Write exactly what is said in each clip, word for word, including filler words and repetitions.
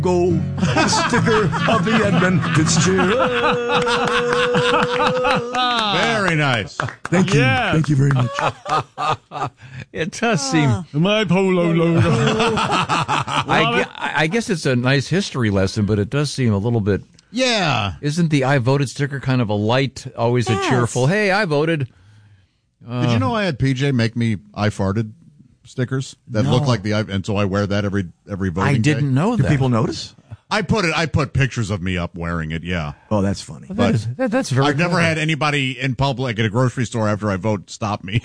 Go sticker of the Edmund Fitzgerald. Very nice. Thank you. Yes. Thank you very much. It does seem. My polo logo. I, gu- I guess it's a nice history lesson, but it does seem a little bit. Yeah. Isn't the I voted sticker kind of a light, always Yes. a cheerful, hey, I voted? Uh, Did you know I had P J make me I farted stickers that No. look like the I, and so I wear that every every voting I didn't day? know Do that. people notice? I put it. I put pictures of me up wearing it. Yeah, Oh, that's funny. That but is- that- that's very I've never clever. had anybody in public at a grocery store after I vote stop me.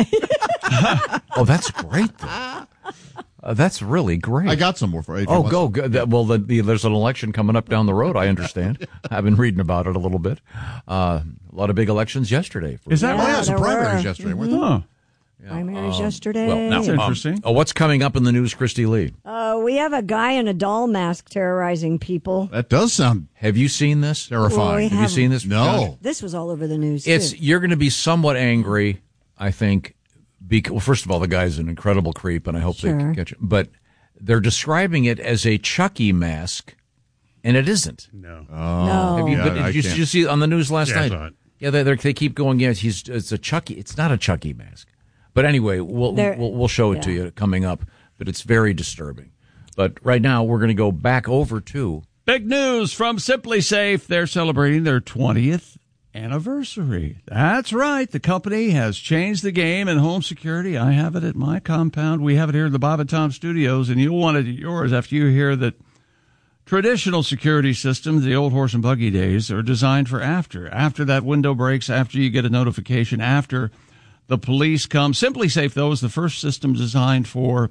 Oh, that's great. though. Uh, that's really great. I got some more for you. if you Oh, want go. some. go. That- Well, the, the, there's an election coming up down the road, I understand. I've been reading about it a little bit. Uh, a lot of big elections yesterday. For Is that Oh, yeah, right? some there primaries were. yesterday. weren't there? Oh. Primaries yesterday. Well, now, That's um, interesting. oh, what's coming up in the news, Christy Lee? Uh, we have a guy in a doll mask terrorizing people. That does sound Have you seen this? terrifying. Well, we Have you haven't. seen this? No. This was all over the news, It's too. you're going to be somewhat angry, I think. Because, well, first of all, the guy's an incredible creep, and I hope Sure. they catch him. But they're describing it as a Chucky mask, and it isn't. No. no. Have you, Yeah, but I did you, can't. did you see it on the news last Yeah, I night? saw it. Yeah, they they keep going. Yeah, he's it's a Chucky. It's not a Chucky mask. But anyway, we'll There- we'll, we'll show it to yeah. you coming up. But it's very disturbing. But right now, we're going to go back over to. Big news from Simply Safe. They're celebrating their twentieth anniversary. That's right. The company has changed the game in home security. I have it at my compound. We have it here in the Bob and Tom studios, and you'll want it at yours after you hear that traditional security systems, the old horse and buggy days, are designed for after. After that window breaks, after you get a notification, after the police come. Simply Safe, though, is the first system designed for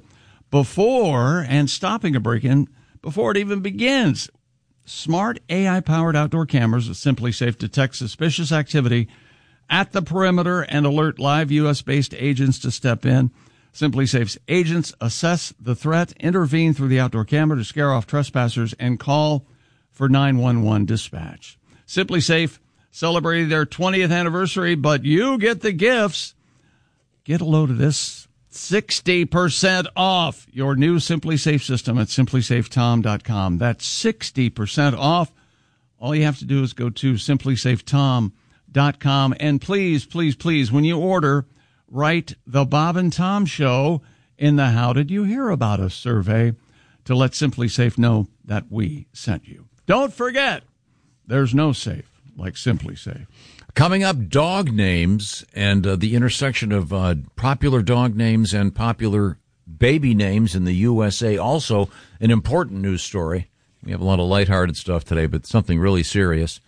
before and stopping a break-in before it even begins. Smart A I-powered outdoor cameras with Simply Safe detect suspicious activity at the perimeter and alert live U S-based agents to step in. Simply Safe's agents assess the threat, intervene through the outdoor camera to scare off trespassers, and call for nine one one dispatch. Simply Safe celebrating their twentieth anniversary, but you get the gifts. Get a load of this. sixty percent off your new Simply Safe system at simply safe tom dot com. That's sixty percent off. All you have to do is go to simply safe tom dot com. And please, please, please, when you order, write the Bob and Tom Show in the How Did You Hear About Us survey to let Simply Safe know that we sent you. Don't forget, there's no safe like Simply Safe. Coming up, dog names and uh, the intersection of uh, popular dog names and popular baby names in the U S A. Also, an important news story. We have a lot of lighthearted stuff today, but something really serious.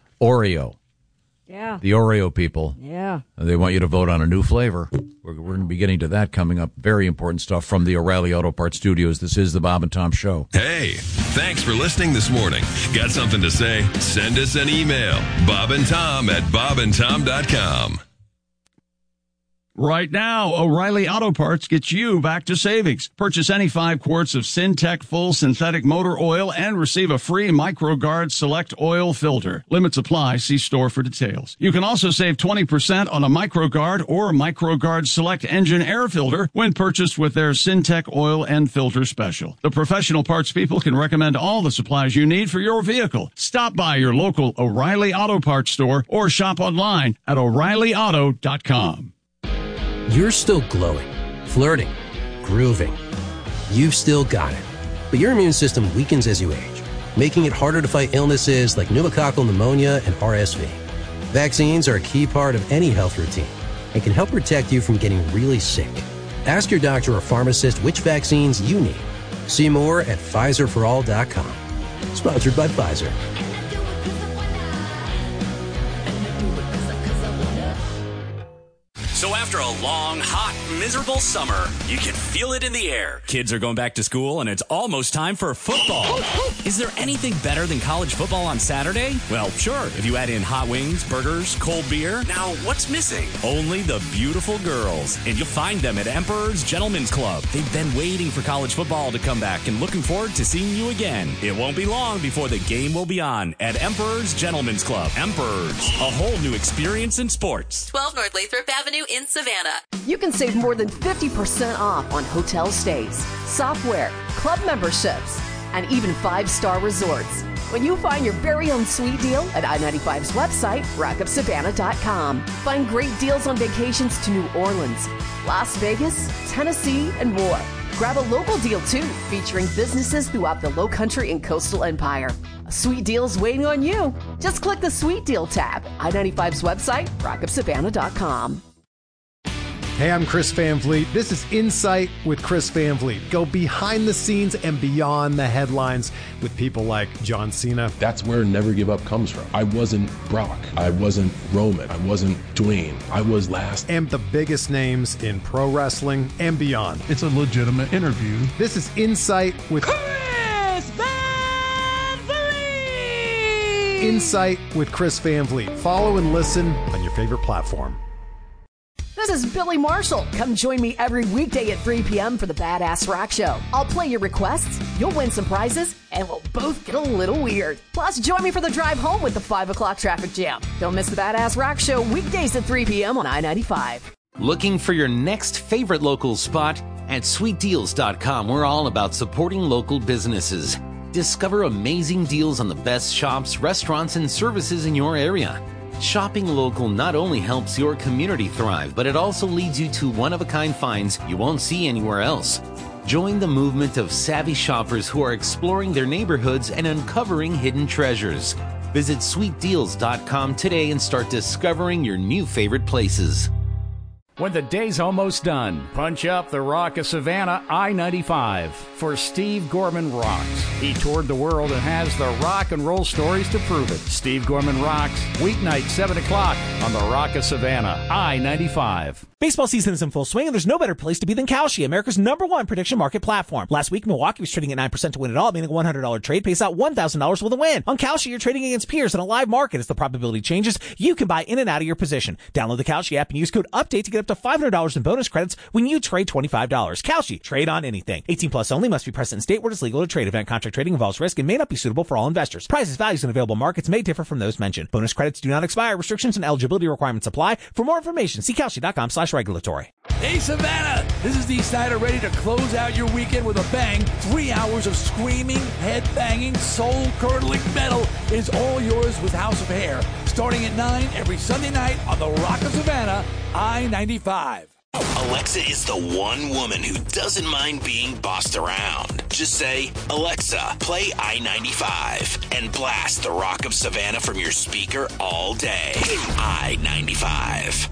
Oreo. Yeah. The Oreo people. Yeah. They want you to vote on a new flavor. We're, we're going to be getting to that coming up. Very important stuff from the O'Reilly Auto Parts Studios. This is the Bob and Tom Show. Hey, thanks for listening this morning. Got something to say? Send us an email. Bob and Tom at bob and tom dot com. Right now, O'Reilly Auto Parts gets you back to savings. Purchase any five quarts of Syntec full synthetic motor oil and receive a free MicroGuard Select oil filter. Limits apply. See store for details. You can also save twenty percent on a MicroGuard or MicroGuard Select engine air filter when purchased with their Syntec oil and filter special. The professional parts people can recommend all the supplies you need for your vehicle. Stop by your local O'Reilly Auto Parts store or shop online at o'reilly auto dot com. You're still glowing, flirting, grooving. You've still got it. But your immune system weakens as you age, making it harder to fight illnesses like pneumococcal pneumonia and R S V. Vaccines are a key part of any health routine and can help protect you from getting really sick. Ask your doctor or pharmacist which vaccines you need. See more at Pfizer for all dot com. Sponsored by Pfizer. So after a long, hot, miserable summer, you can feel it in the air. Kids are going back to school, and it's almost time for football. Is there anything better than college football on Saturday? Well, sure, if you add in hot wings, burgers, cold beer. Now, what's missing? Only the beautiful girls. And you'll find them at Emperor's Gentlemen's Club. They've been waiting for college football to come back and looking forward to seeing you again. It won't be long before the game will be on at Emperor's Gentlemen's Club. Emperor's, a whole new experience in sports. twelve North Lathrop Avenue in Savannah. You can save more than fifty percent off on hotel stays, software, club memberships, and even five-star resorts. When you find your very own sweet deal at I ninety-five's website, rock up savannah dot com. Find great deals on vacations to New Orleans, Las Vegas, Tennessee, and more. Grab a local deal, too, featuring businesses throughout the Lowcountry and Coastal Empire. A sweet deal's waiting on you. Just click the Sweet Deal tab. I ninety-five's website, rock up savannah dot com. Hey, I'm Chris Van Vliet. This is Insight with Chris Van Vliet. Go behind the scenes and beyond the headlines with people like John Cena. That's where Never Give Up comes from. I wasn't Brock. I wasn't Roman. I wasn't Dwayne. I was last. And the biggest names in pro wrestling and beyond. It's a legitimate interview. This is Insight with Chris Van Vliet. Insight with Chris Van Vliet. Follow and listen on your favorite platform. This is Billy Marshall. Come join me every weekday at three p.m. for the Badass Rock Show. I'll play your requests, you'll win some prizes, and we'll both get a little weird. Plus, join me for the drive home with the five o'clock traffic jam. Don't miss the Badass Rock Show weekdays at three p.m. on I ninety-five. Looking for your next favorite local spot? At sweet deals dot com, we're all about supporting local businesses. Discover amazing deals on the best shops, restaurants, and services in your area. Shopping local not only helps your community thrive, but it also leads you to one-of-a-kind finds you won't see anywhere else. Join the movement of savvy shoppers who are exploring their neighborhoods and uncovering hidden treasures. Visit sweet deals dot com today and start discovering your new favorite places. When the day's almost done, punch up the Rock of Savannah I ninety-five for Steve Gorman Rocks. He toured the world and has the rock and roll stories to prove it. Steve Gorman Rocks, weeknight seven o'clock on the Rock of Savannah I ninety-five. Baseball season is in full swing, and there's no better place to be than Kalshi, America's number one prediction market platform. Last week, Milwaukee was trading at nine percent to win it all, meaning a one hundred dollars trade pays out one thousand dollars with a win. On Kalshi, you're trading against peers in a live market. As the probability changes, you can buy in and out of your position. Download the Kalshi app and use code UPDATE to get up to five hundred dollars in bonus credits when you trade twenty-five dollars. Kalshi, trade on anything. eighteen plus only, must be present in state where it is legal to trade. Event contract trading involves risk and may not be suitable for all investors. Prices, values, and available markets may differ from those mentioned. Bonus credits do not expire. Restrictions and eligibility requirements apply. For more information, see Kalshi dot com slash regulatory. Hey Savannah, this is Dee Snider ready to close out your weekend with a bang. Three hours of screaming, head-banging, soul-curdling metal is all yours with House of Hair. Starting at nine every Sunday night on the Rock of Savannah, I ninety-five. Alexa is the one woman who doesn't mind being bossed around. Just say, Alexa, play I ninety-five, and blast the Rock of Savannah from your speaker all day. I ninety-five.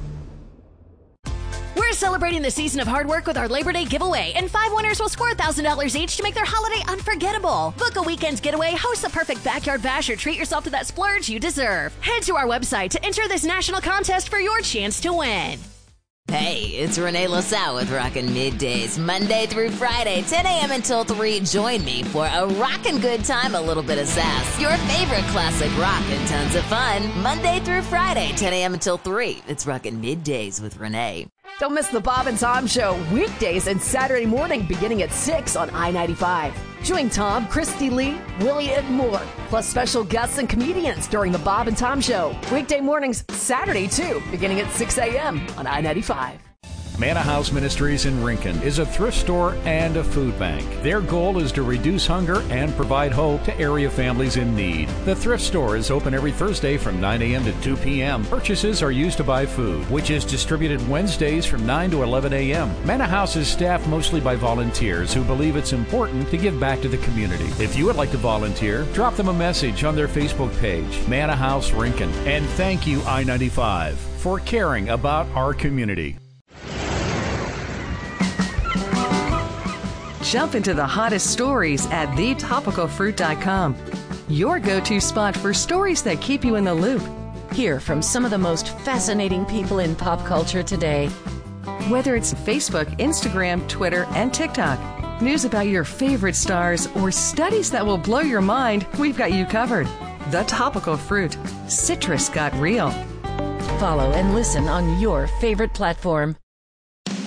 We're celebrating the season of hard work with our Labor Day giveaway, and five winners will score one thousand dollars each to make their holiday unforgettable. Book a weekend's getaway, host the perfect backyard bash, or treat yourself to that splurge you deserve. Head to our website to enter this national contest for your chance to win. Hey, it's Renee LaSalle with Rockin' Middays, Monday through Friday, ten a.m. until three. Join me for a rockin' good time, a little bit of sass, your favorite classic rock, and tons of fun. Monday through Friday, ten a.m. until three. It's Rockin' Middays with Renee. Don't miss the Bob and Tom Show weekdays and Saturday morning beginning at six on I ninety-five. Join Tom, Christy Lee, Willie, and more, plus special guests and comedians during the Bob and Tom Show. Weekday mornings, Saturday too, beginning at six a.m. on I ninety-five. Manna House Ministries in Rincon is a thrift store and a food bank. Their goal is to reduce hunger and provide hope to area families in need. The thrift store is open every Thursday from nine a.m. to two p.m. Purchases are used to buy food, which is distributed Wednesdays from nine to eleven a.m. Manna House is staffed mostly by volunteers who believe it's important to give back to the community. If you would like to volunteer, drop them a message on their Facebook page, Manna House Rincon. And thank you, I ninety-five, for caring about our community. Jump into the hottest stories at the topical fruit dot com. Your go-to spot for stories that keep you in the loop. Hear from some of the most fascinating people in pop culture today. Whether it's Facebook, Instagram, Twitter, and TikTok, news about your favorite stars, or studies that will blow your mind, we've got you covered. The Topical Fruit. Citrus got real. Follow and listen on your favorite platform.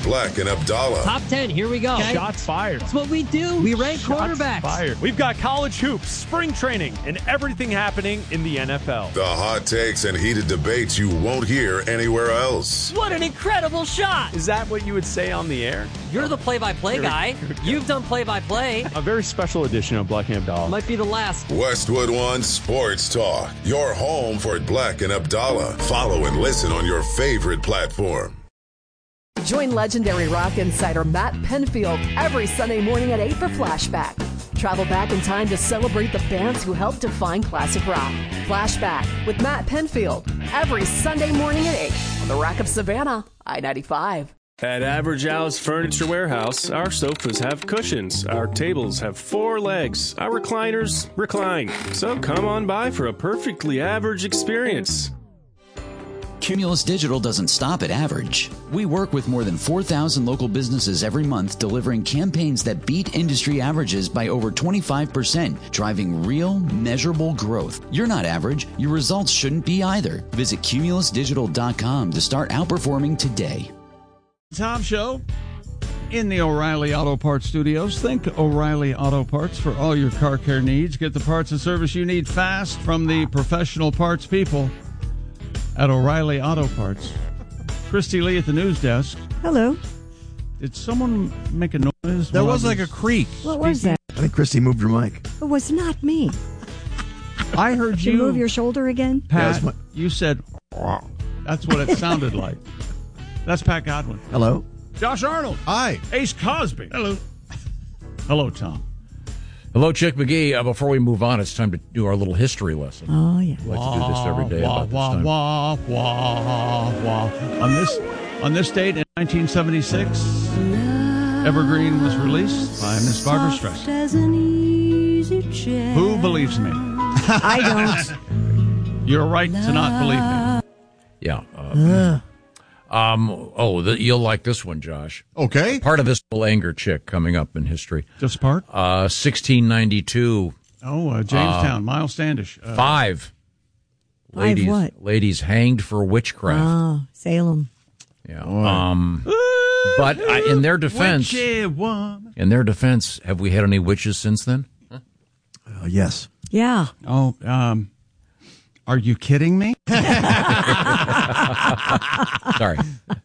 Black and Abdallah. Top ten, here we go. Okay. Shots fired. That's what we do. We rank Shots quarterbacks. Fired. We've got college hoops, spring training, and everything happening in the N F L. The hot takes and heated debates you won't hear anywhere else. What an incredible shot. Is that what you would say on the air? You're the play-by-play guy. You've done play-by-play. A very special edition of Black and Abdallah. Might be the last. Westwood One Sports Talk. Your home for Black and Abdallah. Follow and listen on your favorite platform. Join legendary rock insider Matt Penfield every Sunday morning at eight for Flashback. Travel back in time to celebrate the bands who helped define classic rock. Flashback with Matt Penfield every Sunday morning at eight on the Rock of Savannah, I ninety-five. At Average Al's Furniture Warehouse, our sofas have cushions, our tables have four legs, our recliners recline. So come on by for a perfectly average experience. Cumulus Digital doesn't stop at average. We work with more than four thousand local businesses every month, delivering campaigns that beat industry averages by over twenty-five percent, driving real, measurable growth. You're not average. Your results shouldn't be either. Visit cumulus digital dot com to start outperforming today. Tom Show in the O'Reilly Auto Parts Studios. Think O'Reilly Auto Parts for all your car care needs. Get the parts and service you need fast from the professional parts people at O'Reilly Auto Parts. Christy Lee at the news desk. Hello. Did someone make a noise? There was like a creak. What was that? I think Christy moved her mic. It was not me. I heard Did you, you move your shoulder again? Pat, Yeah, my- you said, that's what it sounded like. That's Pat Godwin. Hello. Josh Arnold. Hi. Ace Cosby. Hello. Hello, Tom. Hello, Chick McGee. Uh, before we move on, it's time to do our little history lesson. Oh, yeah. We like to do this every day Wah, about this wah, time. wah, wah, wah. On this, on this date in nineteen seventy-six, Evergreen was released by Miss Barbra Streisand. Who believes me? I don't. You're right to not believe me. Yeah. Uh, um. Oh, the, you'll like this one, Josh. Okay. Part of this will anger Chick coming up in history. Just part? Uh, sixteen ninety-two. Oh, uh, Jamestown, uh, Miles Standish. Uh, five. Five Ladies, what? ladies hanged for witchcraft. Oh, Salem. Yeah. Um. But uh, in their defense, in their defense, have we had any witches since then? Uh, yes. Yeah. Oh, um, are you kidding me? Sorry.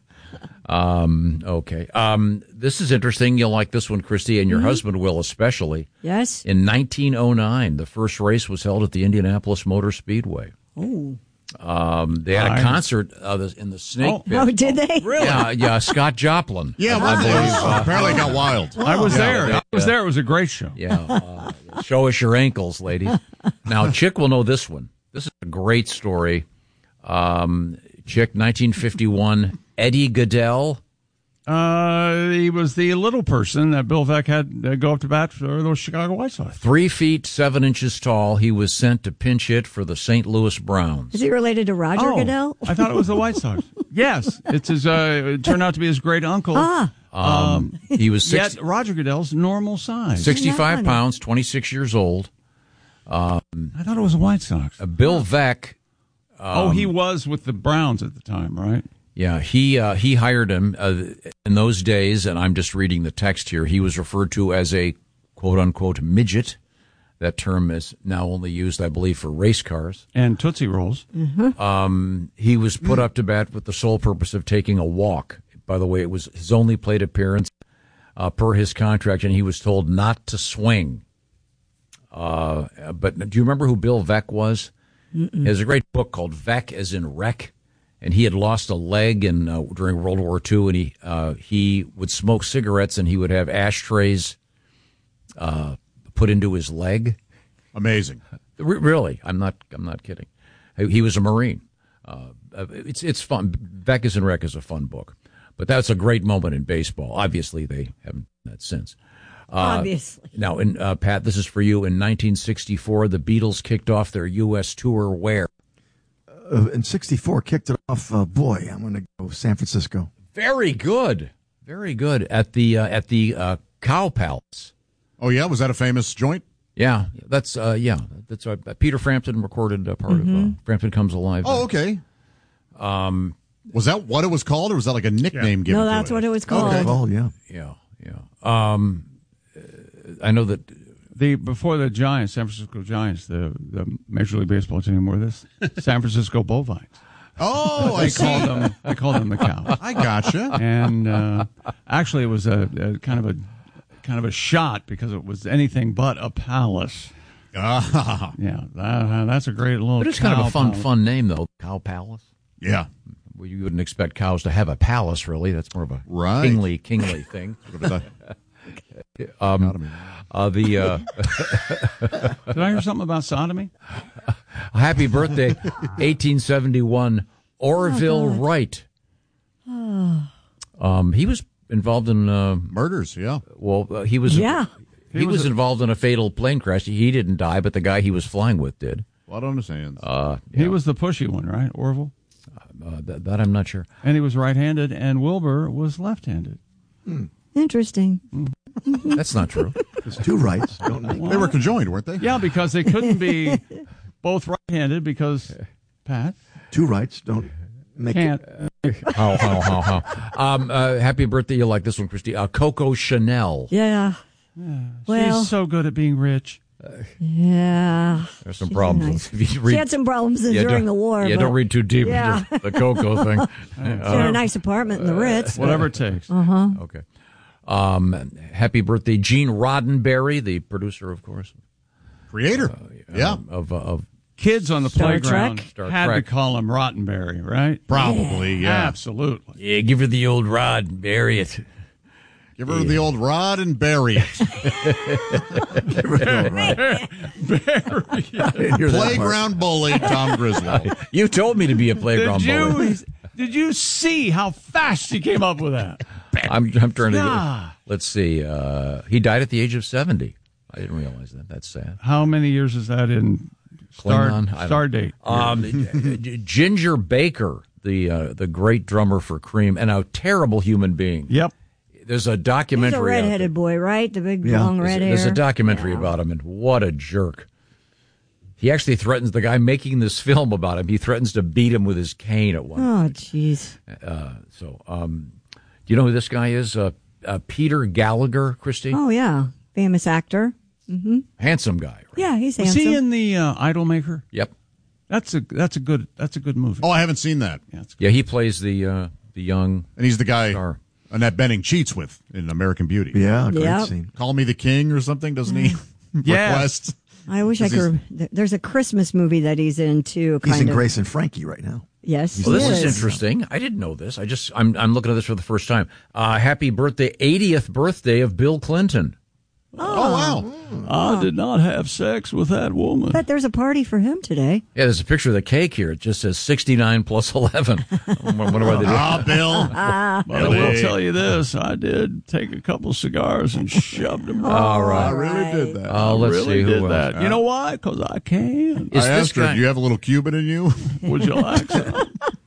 Um, okay. Um, this is interesting. You'll like this one, Christy, and your Mm-hmm. husband will especially. Yes. In nineteen oh nine, the first race was held at the Indianapolis Motor Speedway. Oh. Um, they had a I- concert uh, in the Snake Oh, Pit. Oh, did they? Really? Yeah, yeah. Scott Joplin. Yeah, I believe. Uh, apparently it got wild. I was Yeah, there. yeah, I was yeah. there. It was a great show. Yeah. Uh, show us your ankles, ladies. Now, Chick will know this one. This is a great story. Um, Chick, nineteen fifty-one, Eddie Goodell. Uh, he was the little person that Bill Veeck had uh, go up to bat for those Chicago White Sox. Three feet, seven inches tall. He was sent to pinch hit for the Saint Louis Browns. Is he related to Roger Oh, Goodell? I thought it was the White Sox. Yes, it's his. Uh, it turned out to be his great uncle. Ah. Um, he was six, Yet Roger Goodell's normal size. sixty-five funny? pounds, twenty-six years old. I thought it was the White Sox. Uh, Bill Veeck. oh, he was with the Browns at the time, right? Yeah, he uh, he hired him uh, in those days, and I'm just reading the text here. He was referred to as a quote unquote midget. That term is now only used, I believe, for race cars. And Tootsie Rolls. Um, he was put up to bat with the sole purpose of taking a walk. By the way, it was his only plate appearance uh, per his contract, and he was told not to swing. Uh, but do you remember who Bill Veeck was? Mm-mm. There's a great book called Veeck as in Wreck, and he had lost a leg in, uh, during World War Two, and he uh, he would smoke cigarettes, and he would have ashtrays uh, put into his leg. Amazing. R- really, I'm not I'm not kidding. He was a Marine. Uh, it's it's fun. Veeck as in Wreck is a fun book, but that's a great moment in baseball. Obviously, they haven't done that since. Uh, Obviously. Now, in, uh, Pat, this is for you. In nineteen sixty-four, the Beatles kicked off their U S tour where? Uh, in sixty-four, kicked it off. Uh, boy, I'm going to go San Francisco. Very good. Very good. At the uh, at the uh, Cow Palace. Oh, yeah? Was that a famous joint? Yeah, that's uh, yeah. That's uh, Peter Frampton recorded a part Mm-hmm. of uh, Frampton Comes Alive. Oh, okay. Um, Was that what it was called, or was that like a nickname Yeah. given No, to that's it? what it was called. Okay. Oh, yeah. Yeah, yeah. Um, I know that the before the Giants, San Francisco Giants, the, the Major League Baseball team were this San Francisco Bovines. Oh, I they see. called them. They called them the cows. I gotcha. And uh, actually, it was a, a kind of a kind of a shot because it was anything but a palace. Ah. Yeah, that, that's a great little. But it's kind of cow a fun, palace. fun name, though. Cow Palace. Yeah. Well, you wouldn't expect cows to have a palace, really. That's more of a Right. kingly, kingly thing. um, uh, the uh, Did I hear something about sodomy? happy birthday, eighteen seventy-one, Orville God. Wright. Oh. Um, he was involved in uh, murders. Yeah. Well, uh, he was. Yeah. He, He was, was a- involved in a fatal plane crash. He didn't die, but the guy he was flying with did. Blood on his hands. Uh, He was the pushy one, right, Orville? Uh, that, that I'm not sure. And he was right-handed, and Wilbur was left-handed. Interesting. That's not true. There's two rights. Don't make They were conjoined, weren't they? Yeah, because they couldn't be both right-handed because Pat two rights. Don't make can't. how, how, how, how. Um, uh, happy birthday. You like this one, Christy. Uh, Coco Chanel. Yeah. Well, She's so good at being rich. yeah. There's some She's problems. nice. If you read- She had some problems Yeah, during don't- the war. Yeah, but, don't read too deep Yeah. into the Coco thing. She had a nice apartment in the Ritz. Whatever it takes. Uh huh. Okay. Um, happy birthday, Gene Roddenberry, the producer, of course. Creator. yeah. Um, of, uh, of Kids on the Star playground Trek? Star had Trek. to call him Rottenberry, right? Probably, yeah. Absolutely. Yeah, give her the old rod, bury it. Give her the old rod and bury it. Playground bully, Tom Griswold. You told me to be a playground Did bully. you, did you see how fast he came up with that? I'm, I'm trying to. Yeah. Let's see. Uh, he died at the age of seventy. I didn't realize that. That's sad. How many years is that in star, Klingon? I don't- star date? Um, Ginger Baker, the uh, the great drummer for Cream, and a terrible human being. Yep. There's a He's documentary. a out there. redheaded boy, right? The big Yeah. long There's, red hair. there's a documentary Yeah. about him, and what a jerk. He actually threatens the guy making this film about him. He threatens to beat him with his cane at one. Oh, jeez. Uh, so, um, do you know who this guy is? Uh, uh, Peter Gallagher, Christy? Oh, yeah. Famous actor. Mm-hmm. Handsome guy. Right? Yeah, he's Was handsome. he in the uh, Idolmaker? Yep. That's a that's a good that's a good movie. Oh, I haven't seen that. Yeah, it's good. Yeah, he plays the uh, the young And he's the guy star. Annette Bening cheats with in American Beauty. Yeah, great Yep. scene. Call Me the King or something, doesn't he? Yeah. Request. I wish I Is he- could. th- There's a Christmas movie that he's in, too. Kind He's in of. Grace and Frankie right now. Yes, Well, he this is is. interesting. I didn't know this. I just I'm I'm looking at this for the first time. Uh, happy birthday, eightieth birthday of Bill Clinton. Oh, wow. I did not have sex with that woman. But there's a party for him today. Yeah, there's a picture of the cake here. It just says sixty-nine plus eleven. I wonder why they did Ah, Bill. But I will tell you this: I did take a couple cigars and shoved them. All right. I really did that. Oh, let's really see who did else. that. You know why? Because I can. Is I this asked her, guy? do you have a little Cuban in you? Would you like some?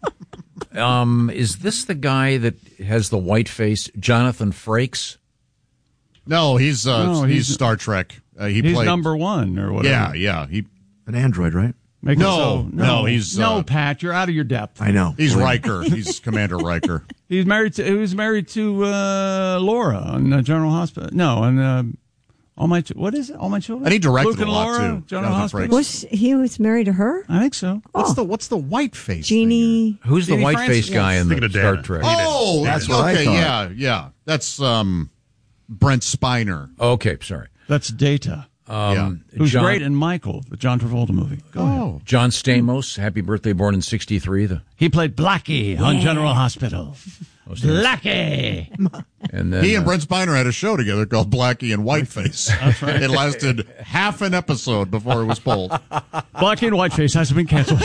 Um, is this the guy that has the white face, Jonathan Frakes? No, he's uh, No, he's, he's- Star Trek. Uh, he He's played number one or whatever. Yeah, yeah. He An android, right? Make it No, so. no, he's, no, uh, Pat. You're out of your depth. I know. he's Believe me. Riker. He's Commander Riker. He's married to. He was married to uh, Laura on uh, General Hospital. No, on uh, all my. Ch- What is it? All my children. And he directed Luke and a lot, Laura, too, General Jonathan Hospital. Frakes. Was he was married to her? I think so. What's Oh. the what's the white face? Jeannie. Who's the Jeannie white Francis? face guy in Thinking the of Star Dana. Trek? Oh, That's what I okay. thought. Yeah, yeah. That's um, Brent Spiner. Okay, sorry. That's Data. Um, Who's John, great in Michael, the John Travolta movie. Go ahead. Oh, John Stamos, happy birthday, born in sixty-three. The He played Blackie on General Hospital. Blackie. and then he and uh, Brent Spiner had a show together called Blackie and Whiteface. That's right. It lasted half an episode before it was pulled. Blackie and Whiteface has been canceled.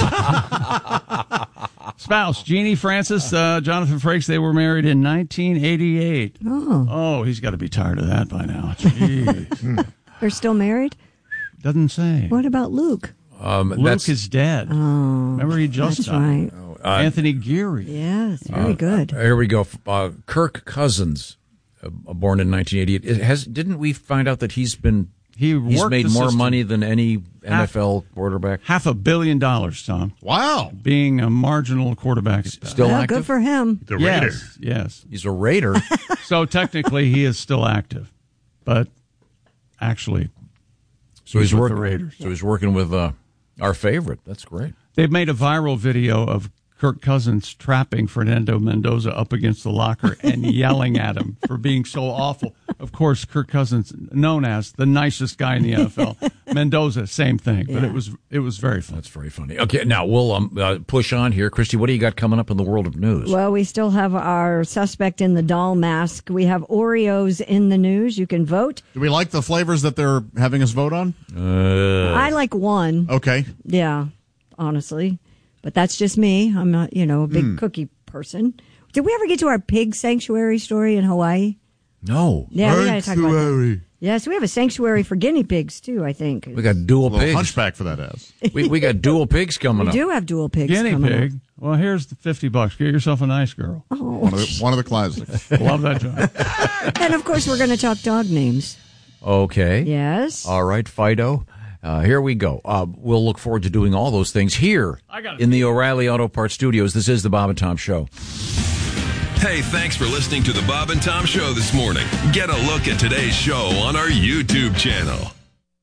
Spouse, Jeannie Francis, uh, Jonathan Frakes, they were married in nineteen eighty-eight. Oh, Oh, he's got to be tired of that by now. Jeez. they're still married. Doesn't say. What about Luke? um, Luke that's is dead. Oh, Remember, he just that's died. right. uh, Anthony Geary. Yes, very uh, good. Here we go. Uh, Kirk Cousins, uh, born in nineteen eighty-eight. It has didn't we find out that he's been he He's worked made the more system. money than any N F L quarterback. Half a billion dollars, Tom. Wow. Being a marginal quarterback. Still Well, active? good for him. The Raider. Yes, yes. He's a Raider. So technically he is still active, but actually So he's with working. the Raiders. So he's working with uh, our favorite. That's great. They've made a viral video of Kirk Cousins trapping Fernando Mendoza up against the locker and yelling at him for being so awful. Of course, Kirk Cousins, known as the nicest guy in the N F L. Mendoza, same thing. But Yeah. it was it was very fun. That's very funny. Okay, now we'll um, uh, push on here. Christy, what do you got coming up in the world of news? Well, we still have our suspect in the doll mask. We have Oreos in the news. You can vote. Do we like the flavors that they're having us vote on? Uh, I like one. Okay. Yeah, honestly. But that's just me. I'm not, you know, a big Hmm. cookie person. Did we ever get to our pig sanctuary story in Hawaii? no. Yeah, we got to talk about that. Sanctuary. Yes, we have a sanctuary for guinea pigs, too, I think. We got dual A little pigs. hunchback for that ass. we, we got dual pigs coming We up. do have dual pigs Guinea coming pig. up. Well, here's the fifty bucks. Get yourself a nice girl. One of the, one of the classics. Love that joint. And, of course, we're going to talk dog names. Okay. Yes. All right, Fido. Uh, here we go. Uh, we'll look forward to doing all those things here in the O'Reilly Auto Parts Studios. This is the Bob and Tom Show. Hey, thanks for listening to the Bob and Tom Show this morning. Get a look at today's show on our YouTube channel.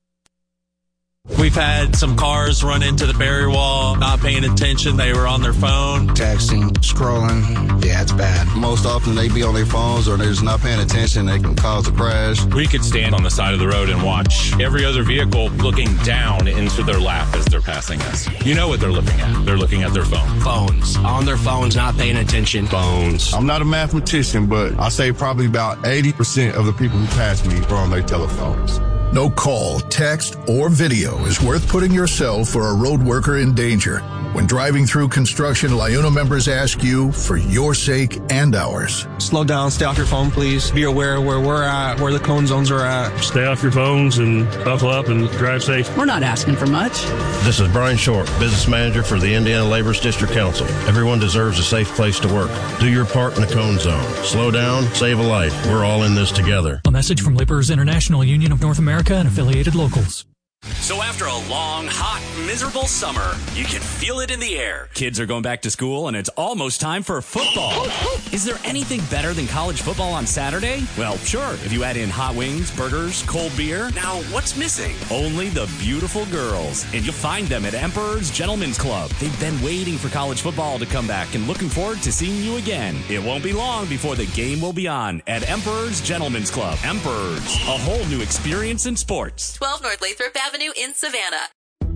We've had some cars run into the barrier wall, not paying attention. They were on their phone. Texting, scrolling. Yeah, it's bad. Most often they be on their phones or they're just not paying attention. They can cause a crash. We could stand on the side of the road and watch every other vehicle looking down into their lap as they're passing us. You know what they're looking at. They're looking at their phone. Phones. On their phones, not paying attention. Phones. I'm not a mathematician, but I say probably about eighty percent of the people who pass me are on their telephones. No call, text, or video is worth putting yourself or a road worker in danger. When driving through construction, LiUNA members ask you for your sake and ours. Slow down, stay off your phone, please. Be aware of where we're at, where the cone zones are at. Stay off your phones and buckle up and drive safe. We're not asking for much. This is Brian Short, Business Manager for the Indiana Laborers District Council. Everyone deserves a safe place to work. Do your part in the cone zone. Slow down, save a life. We're all in this together. A message from Laborers International Union of North America and affiliated locals. So after a long, hot, miserable summer, you can feel it in the air. Kids are going back to school, and it's almost time for football. Is there anything better than college football on Saturday? Well, sure, if you add in hot wings, burgers, cold beer. Now, what's missing? Only the beautiful girls, and you'll find them at Emperor's Gentlemen's Club. They've been waiting for college football to come back and looking forward to seeing you again. It won't be long before the game will be on at Emperor's Gentlemen's Club. Emperor's, a whole new experience in sports. twelve North Lathrop Avenue in Savannah.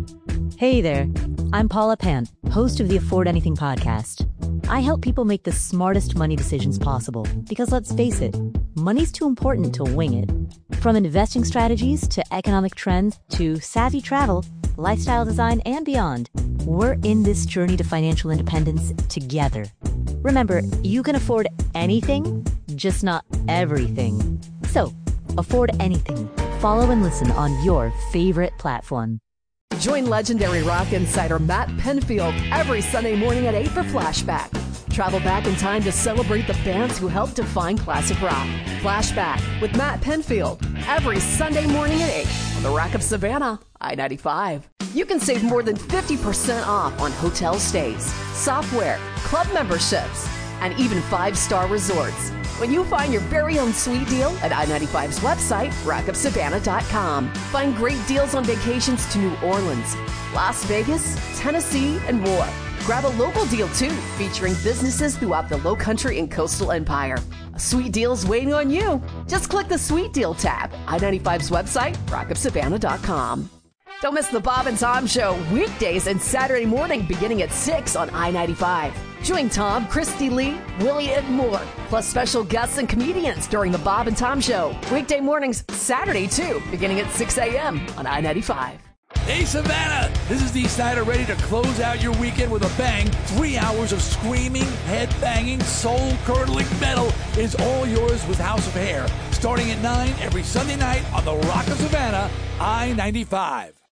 Hey there, I'm Paula Pant, host of the Afford Anything podcast. I help people make the smartest money decisions possible because let's face it, money's too important to wing it. From investing strategies to economic trends to savvy travel, lifestyle design, and beyond, we're in this journey to financial independence together. Remember, you can afford anything, just not everything. So, afford anything. Follow and listen on your favorite platform. Join legendary rock insider Matt Penfield every Sunday morning at eight for Flashback. Travel back in time to celebrate the bands who helped define classic rock. Flashback with Matt Penfield every Sunday morning at eight on the Rock of Savannah, I ninety-five. You can save more than fifty percent off on hotel stays, software, club memberships, and even five-star resorts when you find your very own sweet deal at I ninety-five's website, rock of savannah dot com. Find great deals on vacations to New Orleans, Las Vegas, Tennessee, and more. Grab a local deal, too, featuring businesses throughout the Lowcountry and Coastal Empire. A sweet deal's waiting on you. Just click the Sweet Deal tab, I ninety-five's website, rock of savannah dot com. Don't miss the Bob and Tom Show weekdays and Saturday morning beginning at six on I ninety-five. Join Tom, Christy Lee, Willie, and more, plus special guests and comedians during the Bob and Tom Show. Weekday mornings, Saturday too, beginning at six a.m. on I ninety-five. Hey, Savannah! This is Dee Snider ready to close out your weekend with a bang. Three hours of screaming, head-banging, soul-curdling metal is all yours with House of Hair. Starting at nine every Sunday night on the Rock of Savannah, I ninety-five.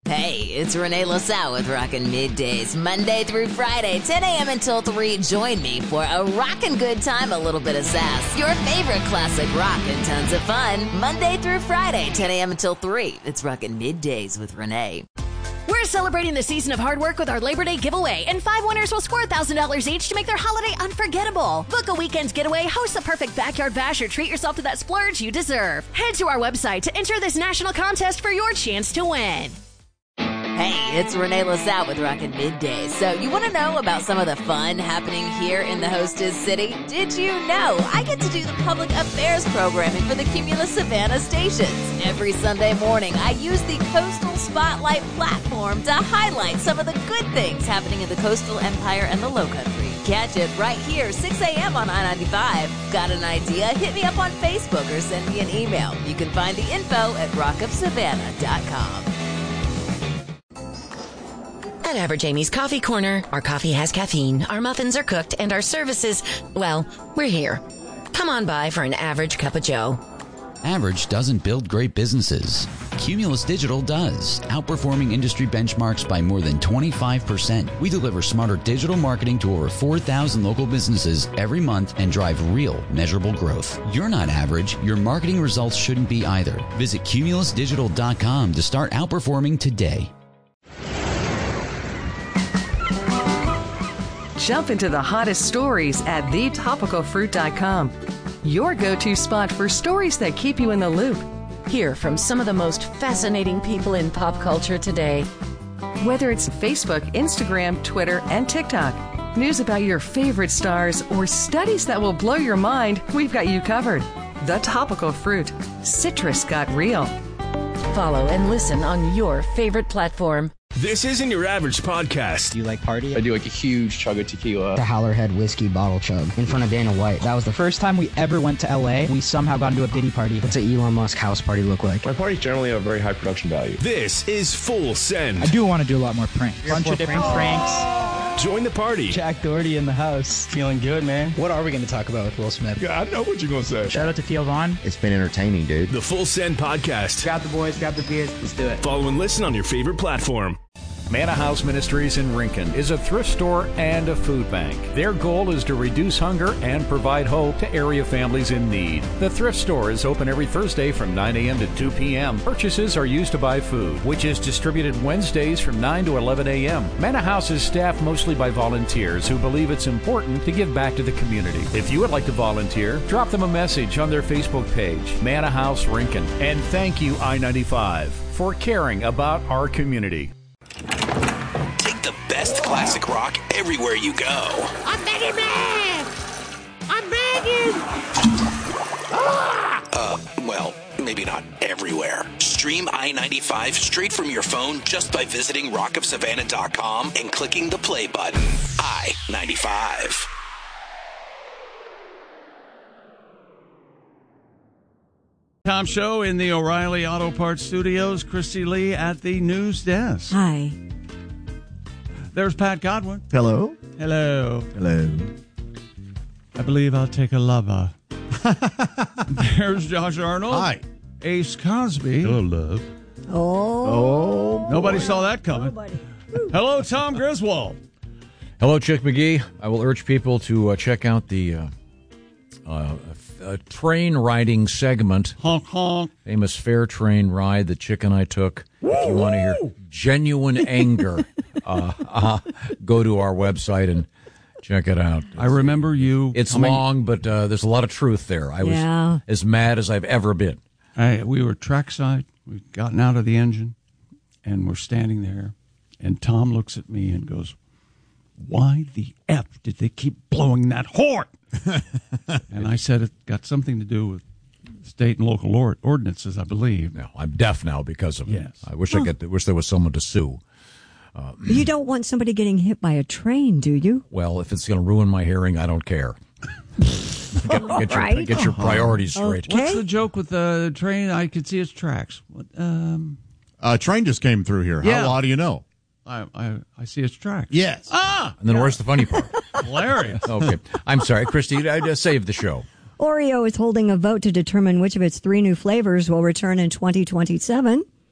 Hey, it's Renee LaSalle with Rockin' Middays, Monday through Friday, ten a.m. until three. Join me for a rockin' good time, a little bit of sass, your favorite classic rock, and tons of fun. Monday through Friday, ten a.m. until three. It's Rockin' Middays with Renee. We're celebrating the season of hard work with our Labor Day giveaway, and five winners will score one thousand dollars each to make their holiday unforgettable. Book a weekend's getaway, host the perfect backyard bash, or treat yourself to that splurge you deserve. Head to our website to enter this national contest for your chance to win. Hey, it's Renee LaSalle with Rockin' Middays. So you want to know about some of the fun happening here in the hostess city? Did you know I get to do the public affairs programming for the Cumulus Savannah stations? Every Sunday morning, I use the Coastal Spotlight platform to highlight some of the good things happening in the coastal empire and the Lowcountry. Catch it right here, six a.m. on I ninety-five. Got an idea? Hit me up on Facebook or send me an email. You can find the info at rock of savannah dot com. At Average Amy's Coffee Corner, our coffee has caffeine, our muffins are cooked, and our services, well, we're here. Come on by for an average cup of joe. Average doesn't build great businesses. Cumulus Digital does, outperforming industry benchmarks by more than twenty-five percent. We deliver smarter digital marketing to over four thousand local businesses every month and drive real, measurable growth. You're not average. Your marketing results shouldn't be either. Visit cumulus digital dot com to start outperforming today. Jump into the hottest stories at the topical fruit dot com. Your go-to spot for stories that keep you in the loop. Hear from some of the most fascinating people in pop culture today. Whether it's Facebook, Instagram, Twitter, and TikTok, news about your favorite stars, or studies that will blow your mind, we've got you covered. The Topical Fruit. Citrus got real. Follow and listen on your favorite platform. This isn't your average podcast. Do you like party? I do like a huge chug of tequila. The Howlerhead whiskey bottle chug in front of Dana White. That was the first time we ever went to L A. We somehow got into a Diddy party. What's an Elon Musk house party look like? My parties generally have a very high production value. This is Full Send. I do want to do a lot more pranks. Bunch of different pranks. Join the party. Jack Doherty in the house. Feeling good, man. What are we going to talk about with Will Smith? Yeah, I know what you're going to say. Shout out to Theo Vaughn. It's been entertaining, dude. The Full Send podcast. Grab the boys, grab the beers. Let's do it. Follow and listen on your favorite platform. Manna House Ministries in Rincon is a thrift store and a food bank. Their goal is to reduce hunger and provide hope to area families in need. The thrift store is open every Thursday from nine a.m. to two p.m. Purchases are used to buy food, which is distributed Wednesdays from nine to eleven a.m. Manna House is staffed mostly by volunteers who believe it's important to give back to the community. If you would like to volunteer, drop them a message on their Facebook page, Manna House Rincon. And thank you, I ninety-five, for caring about our community. Take the best classic rock everywhere you go. I'm begging, man! I'm begging! Ah! Uh, well, maybe not everywhere. Stream I ninety-five straight from your phone just by visiting rock of savannah dot com and clicking the play button. I ninety-five. Tom Show in the O'Reilly Auto Parts Studios. Christy Lee at the news desk. Hi. There's Pat Godwin. Hello. Hello. Hello. I believe I'll take a lover. There's Josh Arnold. Hi. Ace Cosby. Hello, love. Oh. Oh. Nobody boy. saw that coming. Hello, Tom Griswold. Hello, Chick McGee. I will urge people to uh, check out the uh, uh, a train riding segment, honk, honk. famous fair train ride that Chick and I took. Woo! If you want to hear genuine anger, uh, uh, go to our website and check it out. I remember you. It's I mean, long, but uh, there's a lot of truth there. I yeah. was as mad as I've ever been. I, we were trackside. We'd gotten out of the engine, and we're standing there, and Tom looks at me and goes, "Why the F did they keep blowing that horn?" And I said it got something to do with state and local or- ordinances, I believe. No, I'm deaf now because of it. Yes. I wish huh. I could. Wish there was someone to sue. Uh, you don't want somebody getting hit by a train, do you? Well, if it's going to ruin my hearing, I don't care. get, get, right? your, get your priorities straight. Okay. What's the joke with the train? I could see its tracks. What, um, a train just came through here. Yeah. How, how do you know? I, I I see its tracks. Yes. Ah! And then yeah. where's the funny part? Hilarious. Okay. I'm sorry, Christy. I just saved the show. Oreo is holding a vote to determine which of its three new flavors will return in twenty twenty-seven.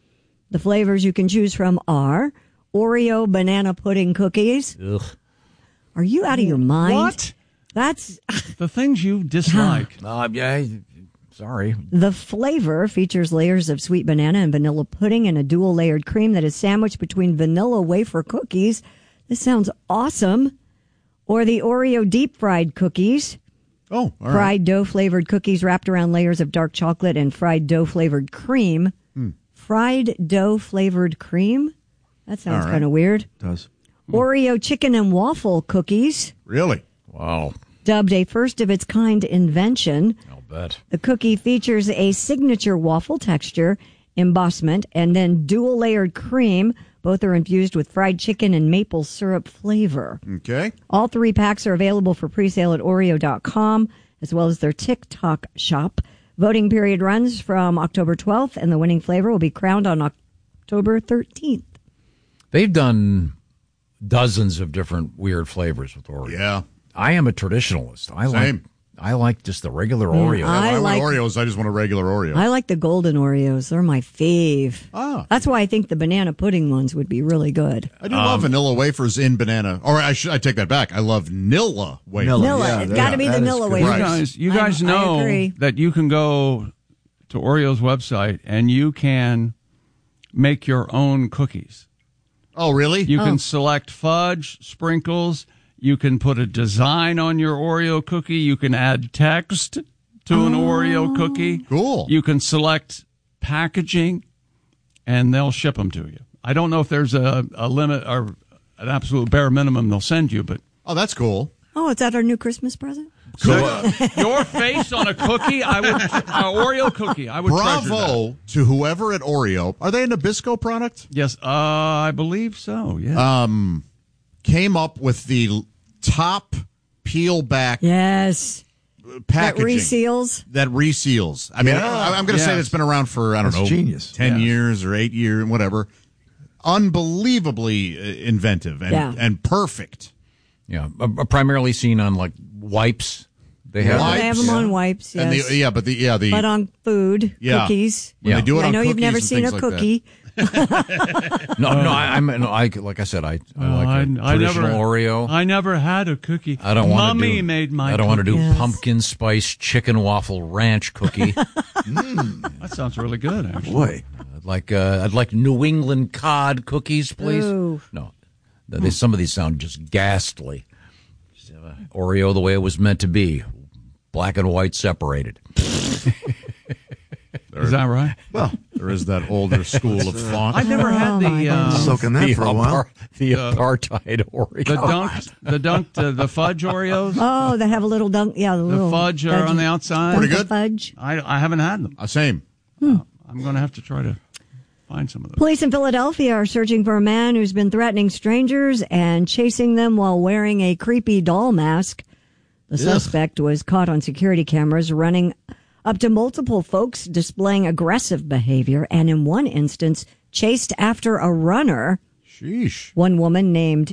The flavors you can choose from are Oreo banana pudding cookies. Ugh. Are you out of your mind? What? That's the things you dislike. Uh, yeah, sorry. The flavor features layers of sweet banana and vanilla pudding and a dual layered cream that is sandwiched between vanilla wafer cookies. This sounds awesome. Or the Oreo deep fried cookies. Oh, all right. Fried dough flavored cookies wrapped around layers of dark chocolate and fried dough flavored cream. Hmm. Fried dough flavored cream? That sounds All right. kind of weird. Does. Oreo chicken and waffle cookies. Really? Wow. Dubbed a first of its kind invention. I'll bet. The cookie features a signature waffle texture, embossment, and then dual layered cream. Both are infused with fried chicken and maple syrup flavor. Okay. All three packs are available for pre-sale at Oreo dot com, as well as their TikTok shop. Voting period runs from October twelfth, and the winning flavor will be crowned on October thirteenth. They've done dozens of different weird flavors with Oreo. Yeah. I am a traditionalist. I Same. like I like just the regular Mm, Oreo. I I, like- want Oreos. I just want a regular Oreo. I like the golden Oreos. They're my fave. Ah. That's why I think the banana pudding ones would be really good. I do love vanilla wafers in banana. Or I should I take that back. I love Nilla wafers. Nilla, Nilla. yeah, It's that- got to be the that is Nilla good. wafer. You Right. guys, you I- guys I know agree. that you can go to Oreo's website and you can make your own cookies. Oh, really? You Oh. can select fudge, sprinkles. You can put a design on your Oreo cookie. You can add text to an Oh. Oreo cookie. Cool. You can select packaging, and they'll ship them to you. I don't know if there's a, a limit or an absolute bare minimum they'll send you, but Oh, that's cool. Oh, is that our new Christmas present? so uh, your face on a cookie, I would uh, Oreo cookie. I would treasure that. Bravo to whoever at Oreo. Are they a Nabisco product? Yes, uh, I believe so. Yeah. Um, came up with the top peel back Yes. packaging That reseals. that reseals. I mean, Yeah. I, I'm going to say Yes. that's been around for I don't That's know, genius. ten Yes. years or eight years, whatever. Unbelievably uh, inventive and Yeah. and perfect. Yeah, uh, uh, primarily seen on like wipes. They have Wipes. They have them on wipes, yes. And the, yeah, but the yeah the but on food, Yeah. cookies. when they do it I on know you've cookies never and seen a things like that. cookie. no, no. I, I'm no. I like I said. I, I Oh, like a I, I traditional never, Oreo. I never had a cookie. I don't want to do. Mommy made my. I don't want to do cookie. Yes. pumpkin spice chicken waffle ranch cookie. That sounds really good, actually. Boy. I'd like uh, I'd like New England cod cookies, please. Ooh. No, they, some of these sound just ghastly. Just have a Oreo the way it was meant to be, black and white separated. Is that right? Well, There is that older school of thought. I've never had the uh, soaking that the for a while. apar- the apartheid Oreo. the dunked the dunked uh, the fudge Oreos. Oh, they have a little dunk. Yeah, the, The little fudge are on the outside. dunk Pretty of good. Fudge. I I haven't had them. Uh, same. Uh, I'm going to have to try to find some of those. Police in Philadelphia are searching for a man who's been threatening strangers and chasing them while wearing a creepy doll mask. The Ugh. suspect was caught on security cameras running up to multiple folks displaying aggressive behavior and in one instance chased after a runner. Sheesh. One woman named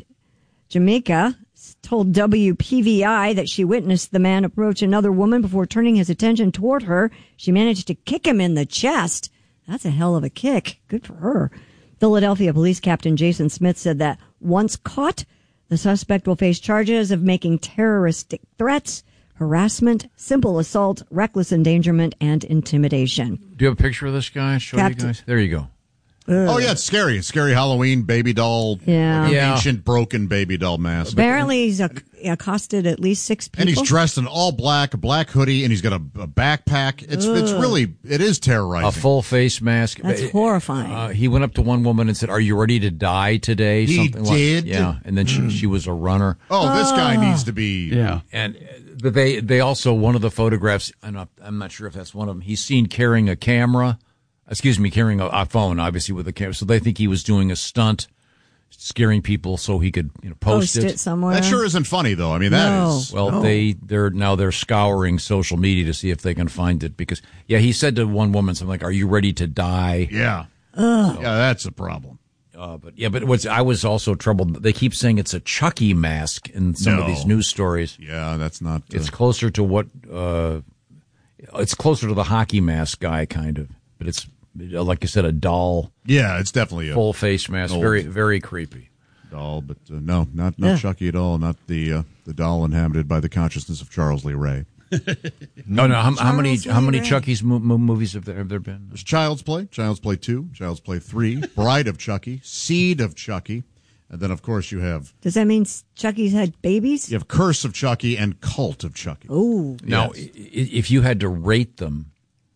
Jamaica told W P V I that she witnessed the man approach another woman before turning his attention toward her. She managed to kick him in the chest. That's a hell of a kick. Good for her. Philadelphia Police Captain Jason Smith said that once caught, the suspect will face charges of making terroristic threats, harassment, simple assault, reckless endangerment, and intimidation. Do you have a picture of this guy? Show you Captain- guys. There you go. Oh yeah, it's scary. It's scary Halloween baby doll. Yeah. like an Yeah. ancient broken baby doll mask. Apparently, he's acc- accosted at least six people. And he's dressed in all black, a black hoodie, and he's got a, a backpack. It's it's Ugh. really it is terrorizing. A full face mask. That's Uh, horrifying. Uh, he went up to one woman and said, "Are you ready to die today?" He Something like- did? yeah. And then she, she was a runner. oh, this guy needs to be. Yeah. And uh, but they they also one of the photographs. I'm not I'm not sure if that's one of them. He's seen carrying a camera. Excuse me, carrying a, a phone, obviously with a camera. So they think he was doing a stunt, scaring people so he could you know post, Post it somewhere. That sure isn't funny though. I mean, that is No. Well, they they're now they're scouring social media to see if they can find it because yeah, he said to one woman something like, "Are you ready to die?" yeah, yeah, that's a problem. Uh, but yeah, but what's I was also troubled. They keep saying it's a Chucky mask in some of No. these news stories. Yeah, that's not. Uh, It's closer to what uh, it's closer to the hockey mask guy kind of, but it's like you said, a doll. Yeah, it's definitely a full face mask. old Very, very creepy. doll, but uh, no, not not Yeah. Chucky at all. Not the uh, the doll inhabited by the consciousness of Charles Lee Ray. No, no. How, how many Charles how Lee many Ray. Chucky's mo- mo- movies have there have there been? There's Child's Play, Child's Play two, Child's Play three, Bride of Chucky, Seed of Chucky, and then of course you have Does that mean Chucky's had babies? you have Curse of Chucky and Cult of Chucky. Oh, Now, i- if you had to rate them,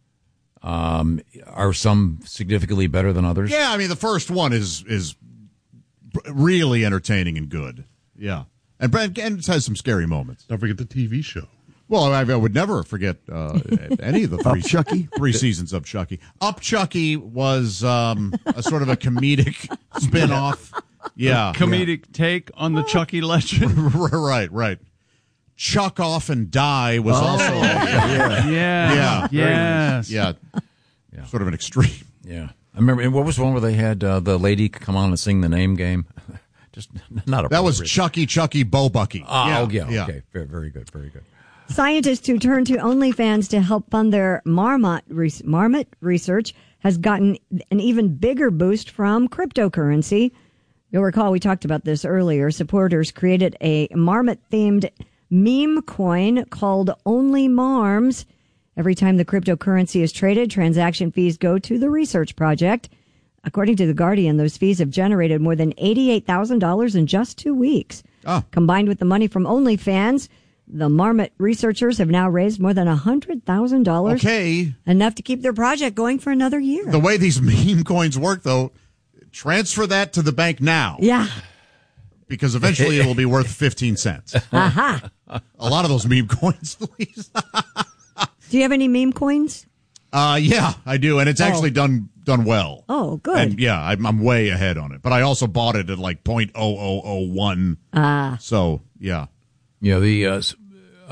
um, are some significantly better than others? Yeah, I mean the first one is is really entertaining and good. Yeah, and and it has some scary moments. Don't forget the T V show. Well, I, I would never forget uh, any of the three Up Chucky? three seasons of Chucky. Up Chucky was um, a sort of a comedic spin-off. Yeah, Comedic take on the Chucky legend. right, right. Chuck Off and Die was Oh, also yeah. yeah, Yeah. Yes. yeah, sort of an extreme. Yeah. I remember, and what was the one where they had uh, the lady come on and sing the name game? Just not a That was Chucky Chucky Bo Bucky. Oh, yeah, yeah, yeah. okay. Very, very good, very good. Scientists who turn to OnlyFans to help fund their marmot, res- marmot research has gotten an even bigger boost from cryptocurrency. You'll recall we talked about this earlier. Supporters created a marmot-themed meme coin called Only Marms. Every time the cryptocurrency is traded, transaction fees go to the research project. According to The Guardian, those fees have generated more than eighty-eight thousand dollars in just two weeks. Oh. Combined with the money from OnlyFans, the Marmot researchers have now raised more than one hundred thousand dollars. Okay. Enough to keep their project going for another year. The way these meme coins work, though, transfer that to the bank now. Yeah. Because eventually it will be worth fifteen cents. Aha. A lot of those meme coins, please. Do you have any meme coins? Uh, yeah, I do, and it's Oh. actually done done well. Oh, good. And yeah, I'm, I'm way ahead on it. But I also bought it at like point oh oh oh one. Ah. So yeah, Yeah, the uh, s-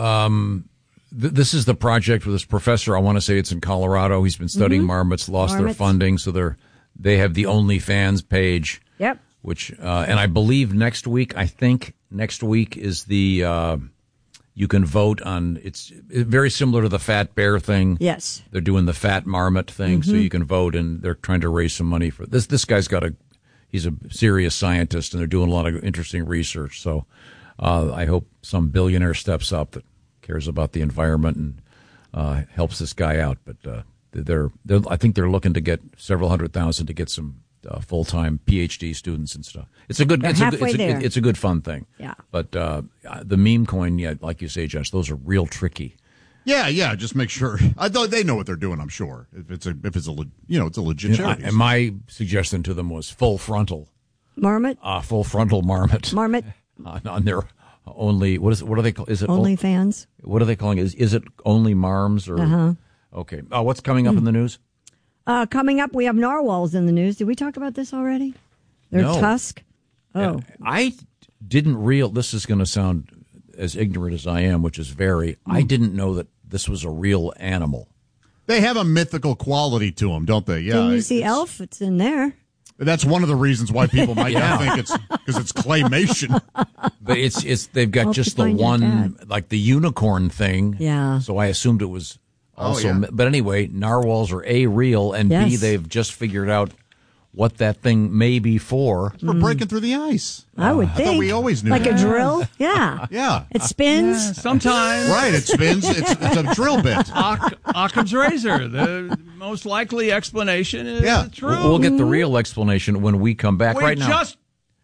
um, th- this is the project with this professor. I want to say it's in Colorado. He's been studying Mhm. marmots, lost their Marmots. funding, so they're they have the OnlyFans page. Yep. Which uh, and I believe next week. I think next week is the uh, you can vote on. It's very similar to the Fat Bear thing. Yes. They're doing the Fat Marmot thing, so Mhm. you can vote, and they're trying to raise some money for this. This guy's got a he's a serious scientist, and they're doing a lot of interesting research. So uh, I hope some billionaire steps up that cares about the environment and uh, helps this guy out. But uh, they're, they're I think they're looking to get several hundred thousand to get some uh, full time PhD students and stuff. It's a good They're it's a, halfway it's, a, there. it's a good fun thing. Yeah. But uh, the meme coin, yeah, like you say, Josh, those are real tricky. yeah, yeah. Just make sure. I thought they know what they're doing. I'm sure if it's a if it's a le- you know it's a legit You know, charity. and my suggestion to them was full frontal. Marmot? Uh, full frontal marmot. Marmot? on, on their only what is it? What are they call? Is it OnlyFans? o- What are they calling it? Is, is it only marms or? Uh-huh. Okay. Uh, what's coming up in the news? Uh, coming up, we have narwhals in the news. Did we talk about this already? Their No. tusk? Oh. I didn't real. This is going to sound as ignorant as I am, which is very. I didn't know that this was a real animal. They have a mythical quality to them, don't they? Yeah. Didn't you it's- see Elf? It's in there. That's one of the reasons why people might Yeah. not think it's because it's claymation. But it's it's they've got Hope just you the find your one like the unicorn thing. Yeah. So I assumed it was Oh, also. yeah. But anyway, narwhals are A, real, and B, Yes. they've just figured out what that thing may be for. We're breaking through the ice. I would I think. thought we always knew Like that. a drill? Yeah. Yeah. It spins. Sometimes. Right, it spins. It's, it's a drill bit. Oc- Occam's razor. The most likely explanation is Yeah. true. We'll we'll get the real explanation when we come back. We right now, just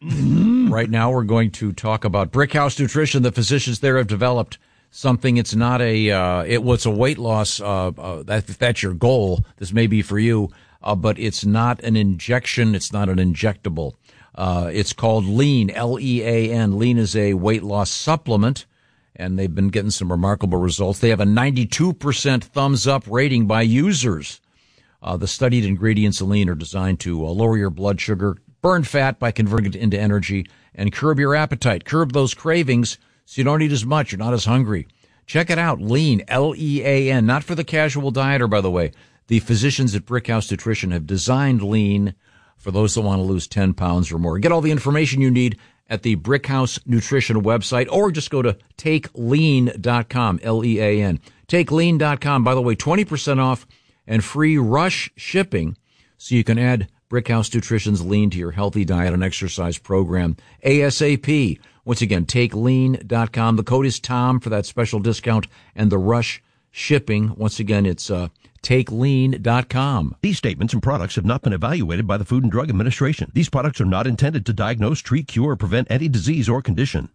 right now, we're going to talk about Brickhouse Nutrition. The physicians there have developed something. It's not a. Uh, it was a weight loss. Uh, uh, that, if that's your goal, this may be for you. Uh, but it's not an injection. It's not an injectable. Uh, it's called Lean. L E A N. Lean is a weight loss supplement, and they've been getting some remarkable results. They have a ninety-two percent thumbs up rating by users. Uh, the studied ingredients of Lean are designed to uh, lower your blood sugar, burn fat by converting it into energy, and curb your appetite. Curb those cravings so you don't eat as much. You're not as hungry. Check it out. Lean, L E A N. Not for the casual dieter, by the way. The physicians at Brickhouse Nutrition have designed Lean for those that want to lose ten pounds or more. Get all the information you need at the Brickhouse Nutrition website, or just go to take lean dot com, L E A N. take lean dot com. By the way, twenty percent off and free rush shipping so you can add Brickhouse Nutrition's lean to your healthy diet and exercise program ASAP. Once again, take lean dot com. The code is Tom for that special discount and the rush shipping. Once again, it's uh, take lean dot com. These statements and products have not been evaluated by the Food and Drug Administration. These products are not intended to diagnose, treat, cure, or prevent any disease or condition.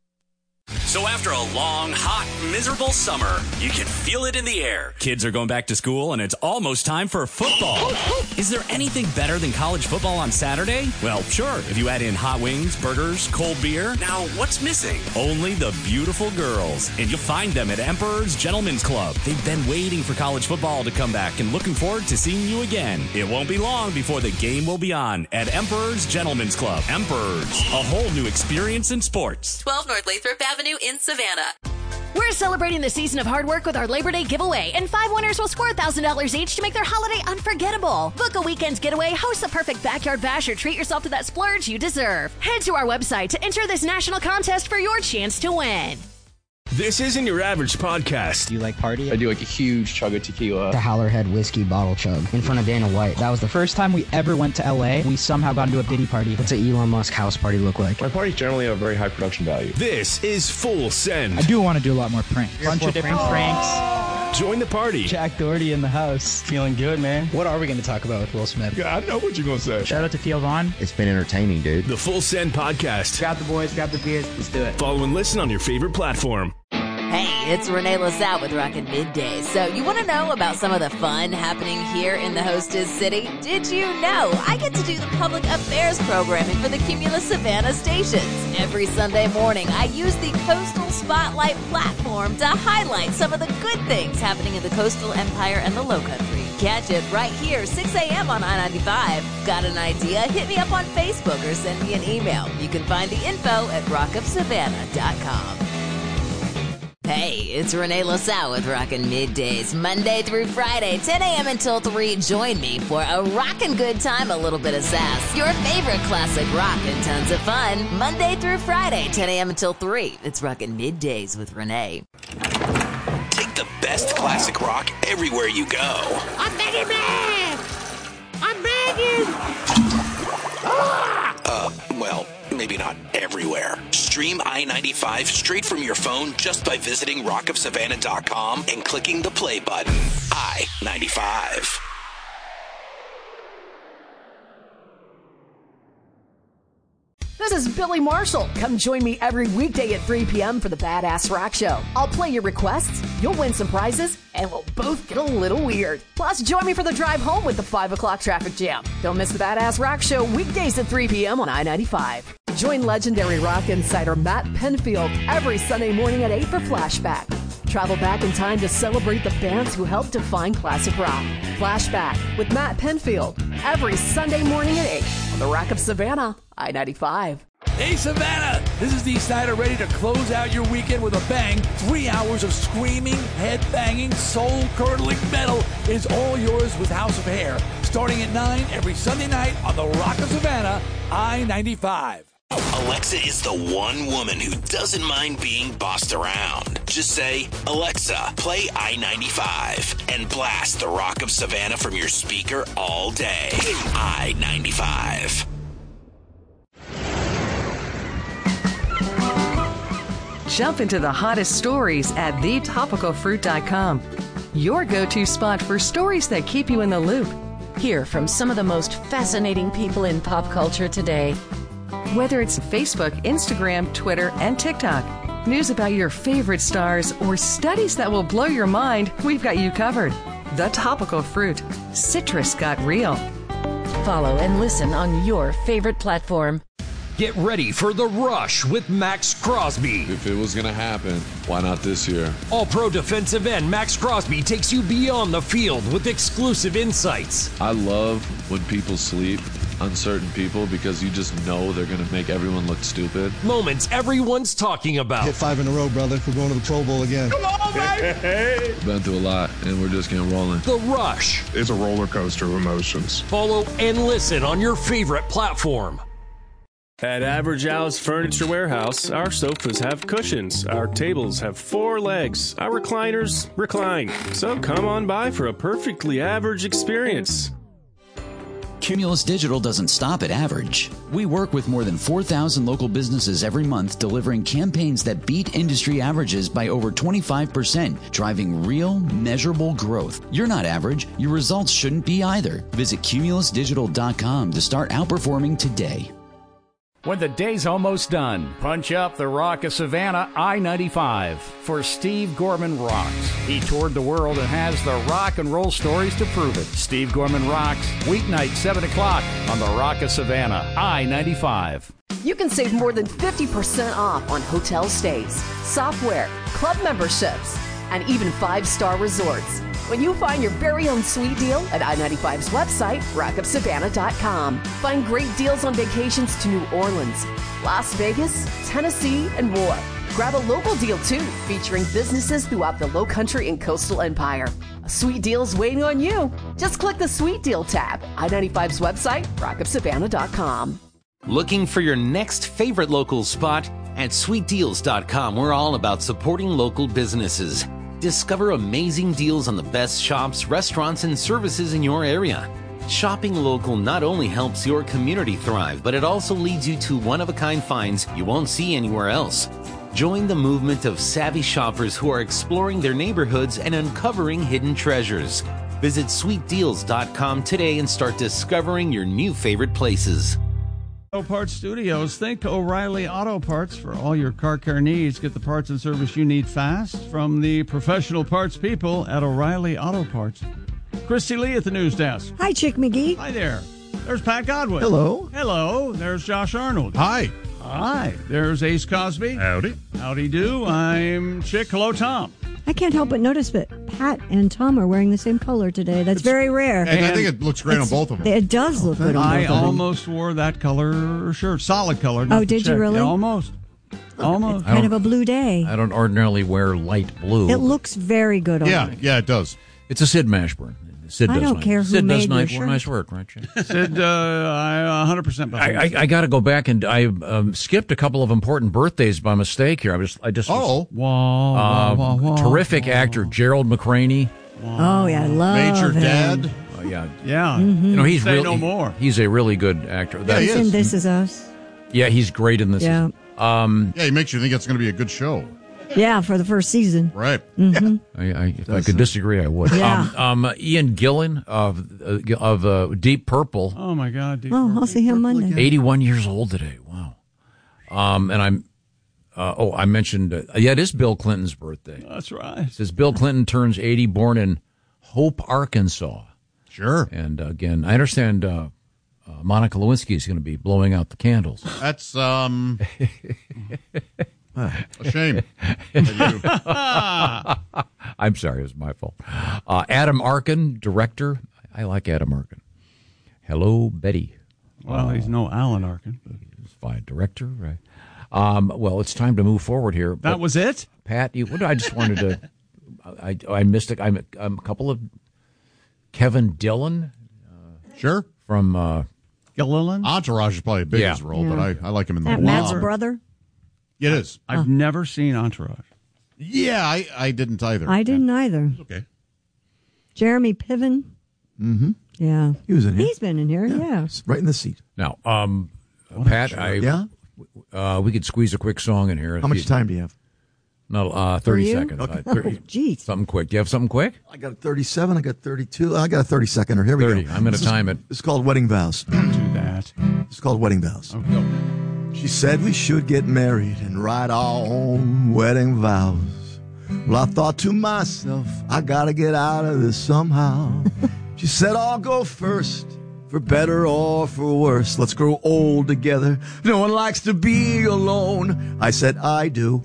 So after a long, hot, miserable summer, you can feel it in the air. Kids are going back to school, and it's almost time for football. Is there anything better than college football on Saturday? Well, sure, if you add in hot wings, burgers, cold beer. Now, what's missing? Only the beautiful girls. And you'll find them at Emperor's Gentlemen's Club. They've been waiting for college football to come back and looking forward to seeing you again. It won't be long before the game will be on at Emperor's Gentlemen's Club. Emperor's, a whole new experience in sports. twelve North Lathrop Avenue in Savannah. We're celebrating the season of hard work with our Labor Day giveaway, and five winners will score one thousand dollars each to make their holiday unforgettable. Book a weekend's getaway, host the perfect backyard bash, or treat yourself to that splurge you deserve. Head to our website to enter this national contest for your chance to win. This isn't your average podcast. Do you like party? I do like a huge chug of tequila. The Howlerhead whiskey bottle chug in front of Dana White. That was the first time we ever went to L A. We somehow got into a Diddy party. What's an Elon Musk house party look like? My parties generally have a very high production value. This is Full Send. I do want to do a lot more pranks. Bunch of different pranks. Join the party. Jack Doherty in the house. Feeling good, man. What are we going to talk about with Will Smith? Yeah, I know what you're going to say. Shout out to Theo Vaughn. It's been entertaining, dude. The Full Send podcast. Grab the boys, grab the beers. Let's do it. Follow and listen on your favorite platform. Hey, it's Renee LaSalle with Rockin' Middays. So you want to know about some of the fun happening here in the hostess city? Did you know I get to do the public affairs programming for the Cumulus Savannah stations? Every Sunday morning, I use the Coastal Spotlight platform to highlight some of the good things happening in the coastal empire and the Lowcountry. Catch it right here, six a.m. on I ninety-five. Got an idea? Hit me up on Facebook or send me an email. You can find the info at rock up savannah dot com. Hey, it's Renee LaSalle with Rockin' Middays, Monday through Friday, ten a.m. until three. Join me for a rockin' good time, a little bit of sass. Your favorite classic rock and tons of fun. Monday through Friday, ten a.m. until three. It's Rockin' Middays with Renee. Take the best classic rock everywhere you go. I'm begging, man! I'm begging! Uh, well, maybe not everywhere. Stream I ninety-five straight from your phone just by visiting rock of savannah dot com and clicking the play button. I ninety-five. This is Billy Marshall. Come join me every weekday at three p.m. for the Badass Rock Show. I'll play your requests, you'll win some prizes, and we'll both get a little weird. Plus, join me for the drive home with the five o'clock traffic jam. Don't miss the Badass Rock Show weekdays at three p.m. on I ninety-five. Join legendary rock insider Matt Penfield every Sunday morning at eight for Flashback. Travel back in time to celebrate the bands who helped define classic rock. Flashback with Matt Penfield every Sunday morning at eight on the Rock of Savannah, I ninety-five. Hey, Savannah! This is Dee Snider ready to close out your weekend with a bang. Three hours of screaming, head-banging, soul-curdling metal is all yours with House of Hair. Starting at nine every Sunday night on the Rock of Savannah, I ninety-five. Alexa is the one woman who doesn't mind being bossed around. Just say, Alexa, play I ninety-five, and blast the Rock of Savannah from your speaker all day. I ninety-five. Jump into the hottest stories at the topical fruit dot com. Your go-to spot for stories that keep you in the loop. Hear from some of the most fascinating people in pop culture today. Whether it's Facebook, Instagram, Twitter, and TikTok, news about your favorite stars, or studies that will blow your mind, we've got you covered. The Topical Fruit. Citrus got real. Follow and listen on your favorite platform. Get ready for The Rush with Max Crosby. If it was going to happen, why not this year? All-pro defensive end Max Crosby takes you beyond the field with exclusive insights. I love when people sleep on certain people because you just know they're going to make everyone look stupid. Moments everyone's talking about. Hit five in a row, brother. We're going to the Pro Bowl again. Come on, baby! Been through a lot, and we're just getting rolling. The Rush. It's a roller coaster of emotions. Follow and listen on your favorite platform. At Average Al's Furniture Warehouse, our sofas have cushions, our tables have four legs, our recliners recline. So come on by for a perfectly average experience. Cumulus Digital doesn't stop at average. We work with more than four thousand local businesses every month, delivering campaigns that beat industry averages by over twenty-five percent, driving real, measurable growth. You're not average. Your results shouldn't be either. Visit cumulus digital dot com to start outperforming today. When the day's almost done, punch up the Rock of Savannah I ninety-five for Steve Gorman Rocks. He toured the world and has the rock and roll stories to prove it. Steve Gorman Rocks, weeknight seven o'clock on the Rock of Savannah I ninety-five. You can save more than fifty percent off on hotel stays, software, club memberships, and even five-star resorts when you find your very own sweet deal at I ninety-five's website, rock of savannah dot com. Find great deals on vacations to New Orleans, Las Vegas, Tennessee, and more. Grab a local deal, too, featuring businesses throughout the Lowcountry and Coastal Empire. A sweet deal's waiting on you. Just click the Sweet Deal tab. I ninety-five's website, rock of savannah dot com. Looking for your next favorite local spot? At sweet deals dot com, we're all about supporting local businesses. Discover amazing deals on the best shops, restaurants, and services in your area. Shopping local not only helps your community thrive, but it also leads you to one-of-a-kind finds you won't see anywhere else. Join the movement of savvy shoppers who are exploring their neighborhoods and uncovering hidden treasures. Visit sweet deals dot com today and start discovering your new favorite places. Auto Parts Studios. Think O'Reilly Auto Parts for all your car care needs. Get the parts and service you need fast from the professional parts people at O'Reilly Auto Parts. Christy Lee at the news desk. Hi, Chick McGee. Hi there. There's Pat Godwin. Hello. Hello. There's Josh Arnold. Hi. Hi. There's Ace Cosby. Howdy. Howdy do. I'm Chick. Hello, Tom. I can't help but notice that Pat and Tom are wearing the same color today. That's very rare. And I think it looks great on both of them. It does look good on I both of them. almost wore that color shirt. Solid color. Oh, not the did you check. really? Yeah, almost. Almost. Kind of a blue day. I don't ordinarily wear light blue. It looks very good on Yeah, me. yeah, it does. It's a Sid Mashburn. Sid I does don't nice. care who Sid does made nice, your nice shirt. work, right? Chick? Sid, uh, I one hundred percent behind I, I, I got to go back and I um, skipped a couple of important birthdays by mistake here. I just, I just. Oh, whoa, uh, whoa, whoa, terrific whoa. actor Gerald McRaney. Oh, yeah, I love Major him. Dad. Oh, yeah, Yeah. Mm-hmm. you know he's Say really no more. He's a really good actor. That- He's he in is. This Is Us. yeah, he's great in this. Yeah. Um, Yeah, he makes you think it's going to be a good show. Yeah, for the first season. Right. Mm-hmm. I, I, if I could disagree, I would. Yeah. Um, um, Ian Gillan of uh, of uh, Deep Purple, Oh, my God. Deep Oh, Purple. I'll see him Monday. eighty-one years old today. Wow. Um, and I'm. Uh, oh, I mentioned. Uh, yeah, it is Bill Clinton's birthday. That's right. It says Bill Clinton turns eighty, born in Hope, Arkansas. Sure. And uh, again, I understand uh, uh, Monica Lewinsky is going to be blowing out the candles. That's um a shame. that you- I'm sorry, it was my fault. Uh, Adam Arkin, director. I like Adam Arkin. Hello, Betty. Well, he's no Alan Arkin. But He's fine, director, right? Um, well, it's time to move forward here. that But, was it? Pat, you, what, I just wanted to. I I missed it. I'm, I'm a couple of Kevin Dillon Sure. from. Uh, Gilliland? Entourage is probably a big Yeah. his role, but I, I like him in the That Wow. Matt's brother. It is. I've never seen Entourage. Yeah, I, I didn't either. I didn't either. Okay. Jeremy Piven. Mm-hmm. Yeah. He was in here. He's been in here, yeah. It's right in the seat. now, um, Pat, I Yeah? uh, we could squeeze a quick song in here. How much time do you have? No, uh, thirty you? seconds. Okay. Uh, thirty, Jeez. something quick. Do you have something quick? I got a thirty-seven. I got thirty-two. I got a thirty seconder. Here we thirty. go. I'm going This to is- time it. It's called Wedding Vows. Don't do that. It's called Wedding Vows. Okay. She said we should get married and write our own wedding vows. Well, I thought to myself, I gotta get out of this somehow. She said, I'll go first, for better or for worse. Let's grow old together. No one likes to be alone. I said, I do.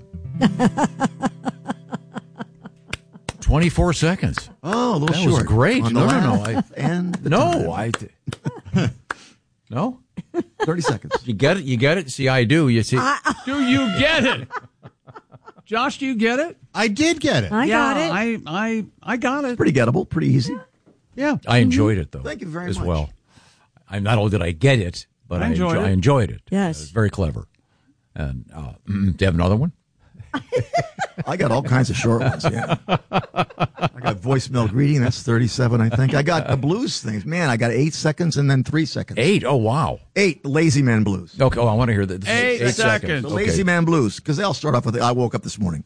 twenty-four seconds. Oh, a little That short. was great. On No, the no, no. laugh I, and the no, time. I. No, thirty seconds. you get it. You get it. See, I do. You see. Do you get it? Josh, do you get it? I did get it. I yeah, got it. I, I, I got it. Pretty gettable, pretty easy. Yeah. I enjoyed it though. Thank you very as much. well. I not only did I get it, but I I, enjoyed enjoy, it. I enjoyed it. Yes. It was very clever. And uh, do you have another one? I got all kinds of short ones, yeah. I got voicemail greeting. That's thirty-seven, I think. I got the blues things. Man, I got eight seconds and then three seconds. Eight? Oh, wow. Eight, the Lazy Man Blues. Okay, oh, I want to hear that. Eight, eight seconds. seconds. The Okay. Lazy Man Blues, because they all start off with, I woke up this morning.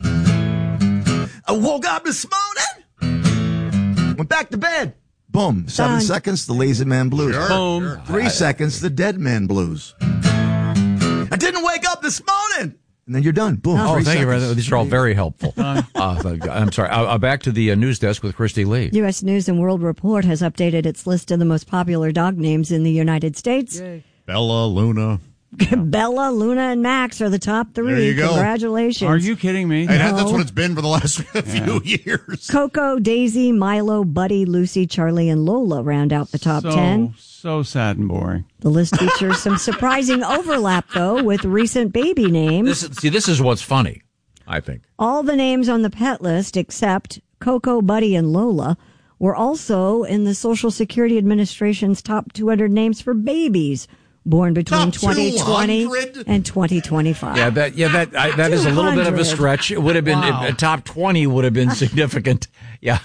I woke up this morning, went back to bed. Boom. Seven Done. seconds, the Lazy Man Blues. Sure, Boom. sure. Three seconds, the Dead Man Blues. I didn't wake up this morning. And then you're done. Boom. Oh, Three thank you. seconds. Brother. These are all very helpful. Uh, I'm sorry. Uh, uh, back to the uh, news desk with Christy Lee. U S News and World Report has updated its list of the most popular dog names in the United States. Bella, Luna. Bella, Luna, and Max are the top three. There you go. Congratulations. Are you kidding me? Hey, that- No. that's what it's been for the last few years. Coco, Daisy, Milo, Buddy, Lucy, Charlie, and Lola round out the top so, ten. So sad and boring. The list features some surprising overlap, though, with recent baby names. This, see, this is what's funny, I think. All the names on the pet list, except Coco, Buddy, and Lola, were also in the Social Security Administration's top two hundred names for babies born between Top twenty twenty two hundred? and twenty twenty-five. Yeah, that yeah that I, that is a little bit of a two hundred. stretch. It would have been Wow. a top twenty would have been significant. Yeah.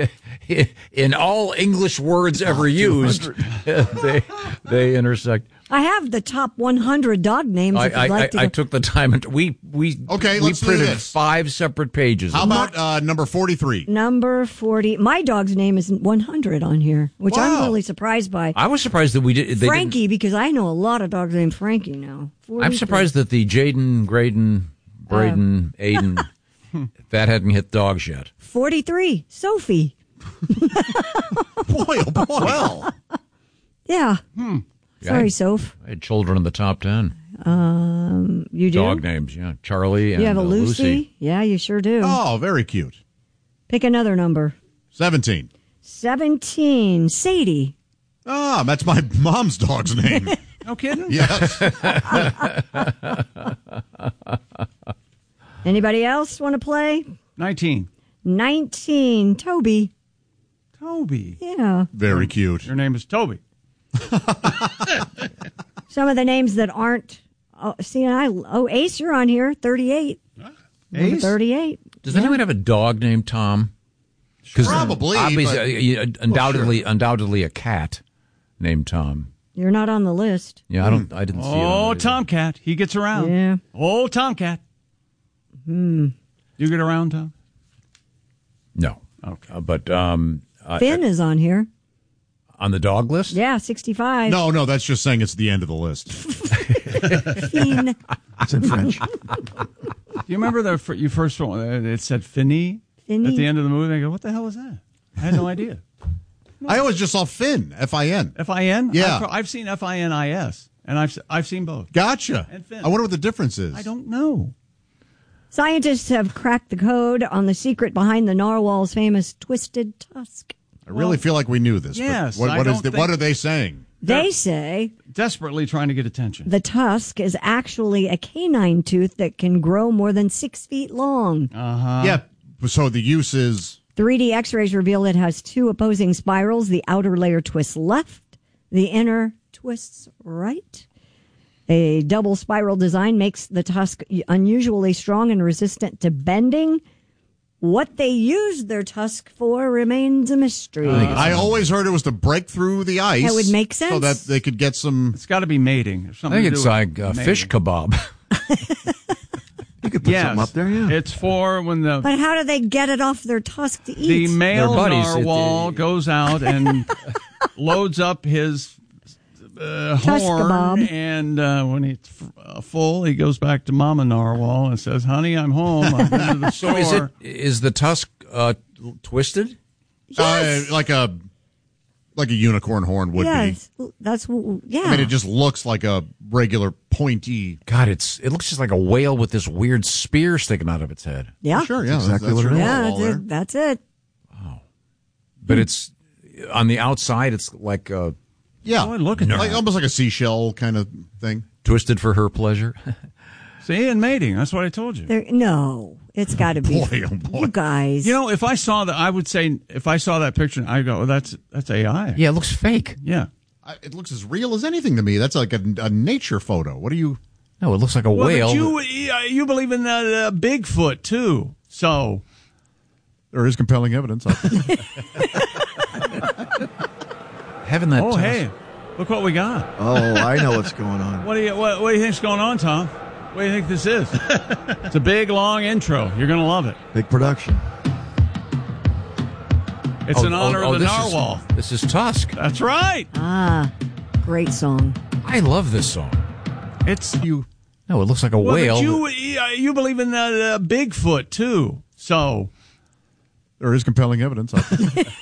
In all English words ever used, they they intersect. I have the top one hundred dog names. I, if you'd I, like I, to I go- took the time and we we Okay, we let's do printed this. five separate pages. How of about uh, number forty-three? Number forty. My dog's name is one hundred on here, which I'm Wow. really surprised by. I was surprised that we did. They didn't- Frankie, because I know a lot of dogs named Frankie now. I'm forty-three. surprised that the Jaden, Graydon, Braden, Aiden, that hadn't hit dogs yet. forty-three. Sophie. Boy, oh boy. Well, Yeah. Hmm. Sorry, I- Soph. I had children in the top ten. Um, you do? Dog names, yeah. Charlie and You have a uh, Lucy? Yeah, you sure do. oh, very cute. Pick another number. seventeen. seventeen. Sadie. Ah, that's my mom's dog's name. No kidding? Yes. Anybody else want to play? nineteen. nineteen. Toby. Toby. Yeah. Very cute. Your name is Toby. Some of the names that aren't. Oh, see, I. Oh, Ace, you're on here. thirty-eight. Number Ace? thirty-eight. Does anyone have a dog named Tom? 'Cause Probably, obviously, but- uh, you- undoubtedly, Well, sure. undoubtedly a cat named Tom. You're not on the list. Yeah, I don't. I didn't see it. Oh, on the- Tomcat. He gets around. Yeah. Oh, Tomcat. Hmm. You get around, Tom? No. Okay. Uh, but um, uh, Finn is on here. on the dog list. Yeah, sixty-five. No, no, that's just saying it's the end of the list. Finn. It's in French. Do you remember the fir- you first one? uh, It said Finny Finny. at the end of the movie. I go, what the hell is that? I had no idea. I always just saw Finn, F I N. F I N? Yeah. I've, I've seen F I N I S, and I've I've seen both. Gotcha. And Finn. I wonder what the difference is. I don't know. Scientists have cracked the code on the secret behind the narwhal's famous twisted tusk. I really feel like we knew this. but Yes, What, I what, is don't the, think- what are they saying? They say Desperately trying to get attention. the tusk is actually a canine tooth that can grow more than six feet long. Uh-huh. Yeah. So the use is. three D x-rays reveal it has two opposing spirals. The outer layer twists left, the inner twists right. A double spiral design makes the tusk unusually strong and resistant to bending. What they use their tusk for remains a mystery. I always heard it was to break through the ice. That would make So sense. that they could get some. It's got to be mating. There's I something think to it's do like with uh, mating. fish kebab. You could put Yes. something up there, yeah. It's for when the But how do they get it off their tusk to the eat? male They're buddies. narwhal It- goes out and loads up his uh, Tusk horn, kebab. and uh, when he's f- uh, full, he goes back to Mama Narwhal and says, "Honey, I'm home. I've been to the So store." is it is the tusk uh, twisted? Yes. Uh, like a. Like a unicorn horn would yes, that's w- yeah. be. I mean, it just looks like a regular pointy. God, it's it looks just like a whale with this weird spear sticking out of its head. yeah, Sure, yeah. That's exactly what it your is. yeah, narwhal that's there. it. That's it. But it's on the outside. It's like uh, Yeah. Boy, look at that. Like, almost like a seashell kind of thing. twisted for her pleasure. See, and mating. That's what I told you. There, no, it's got to be. Boy, oh boy. You guys. You know, if I saw that, I would say, if I saw that picture, I go, oh, "That's that's A I." Yeah, it looks fake. Yeah. I, it looks as real as anything to me. That's like a, a nature photo. What do you. No, it looks like a Well, whale. but you uh, you believe in uh, uh, Bigfoot too, so There is compelling evidence. Having that. Oh, toss- hey, look what we got. Oh, I know what's going on. What do you what, what do you think's going on, Tom? What do you think this is? It's a big, long intro. You're going to love it. Big production. It's Oh, in honor oh, oh, of the this is- narwhal. This is Tusk. That's right. Ah, great song. I love this song. It's you. No, it looks like a Well, whale. but you uh, you believe in uh, uh, Bigfoot too, so There is compelling evidence.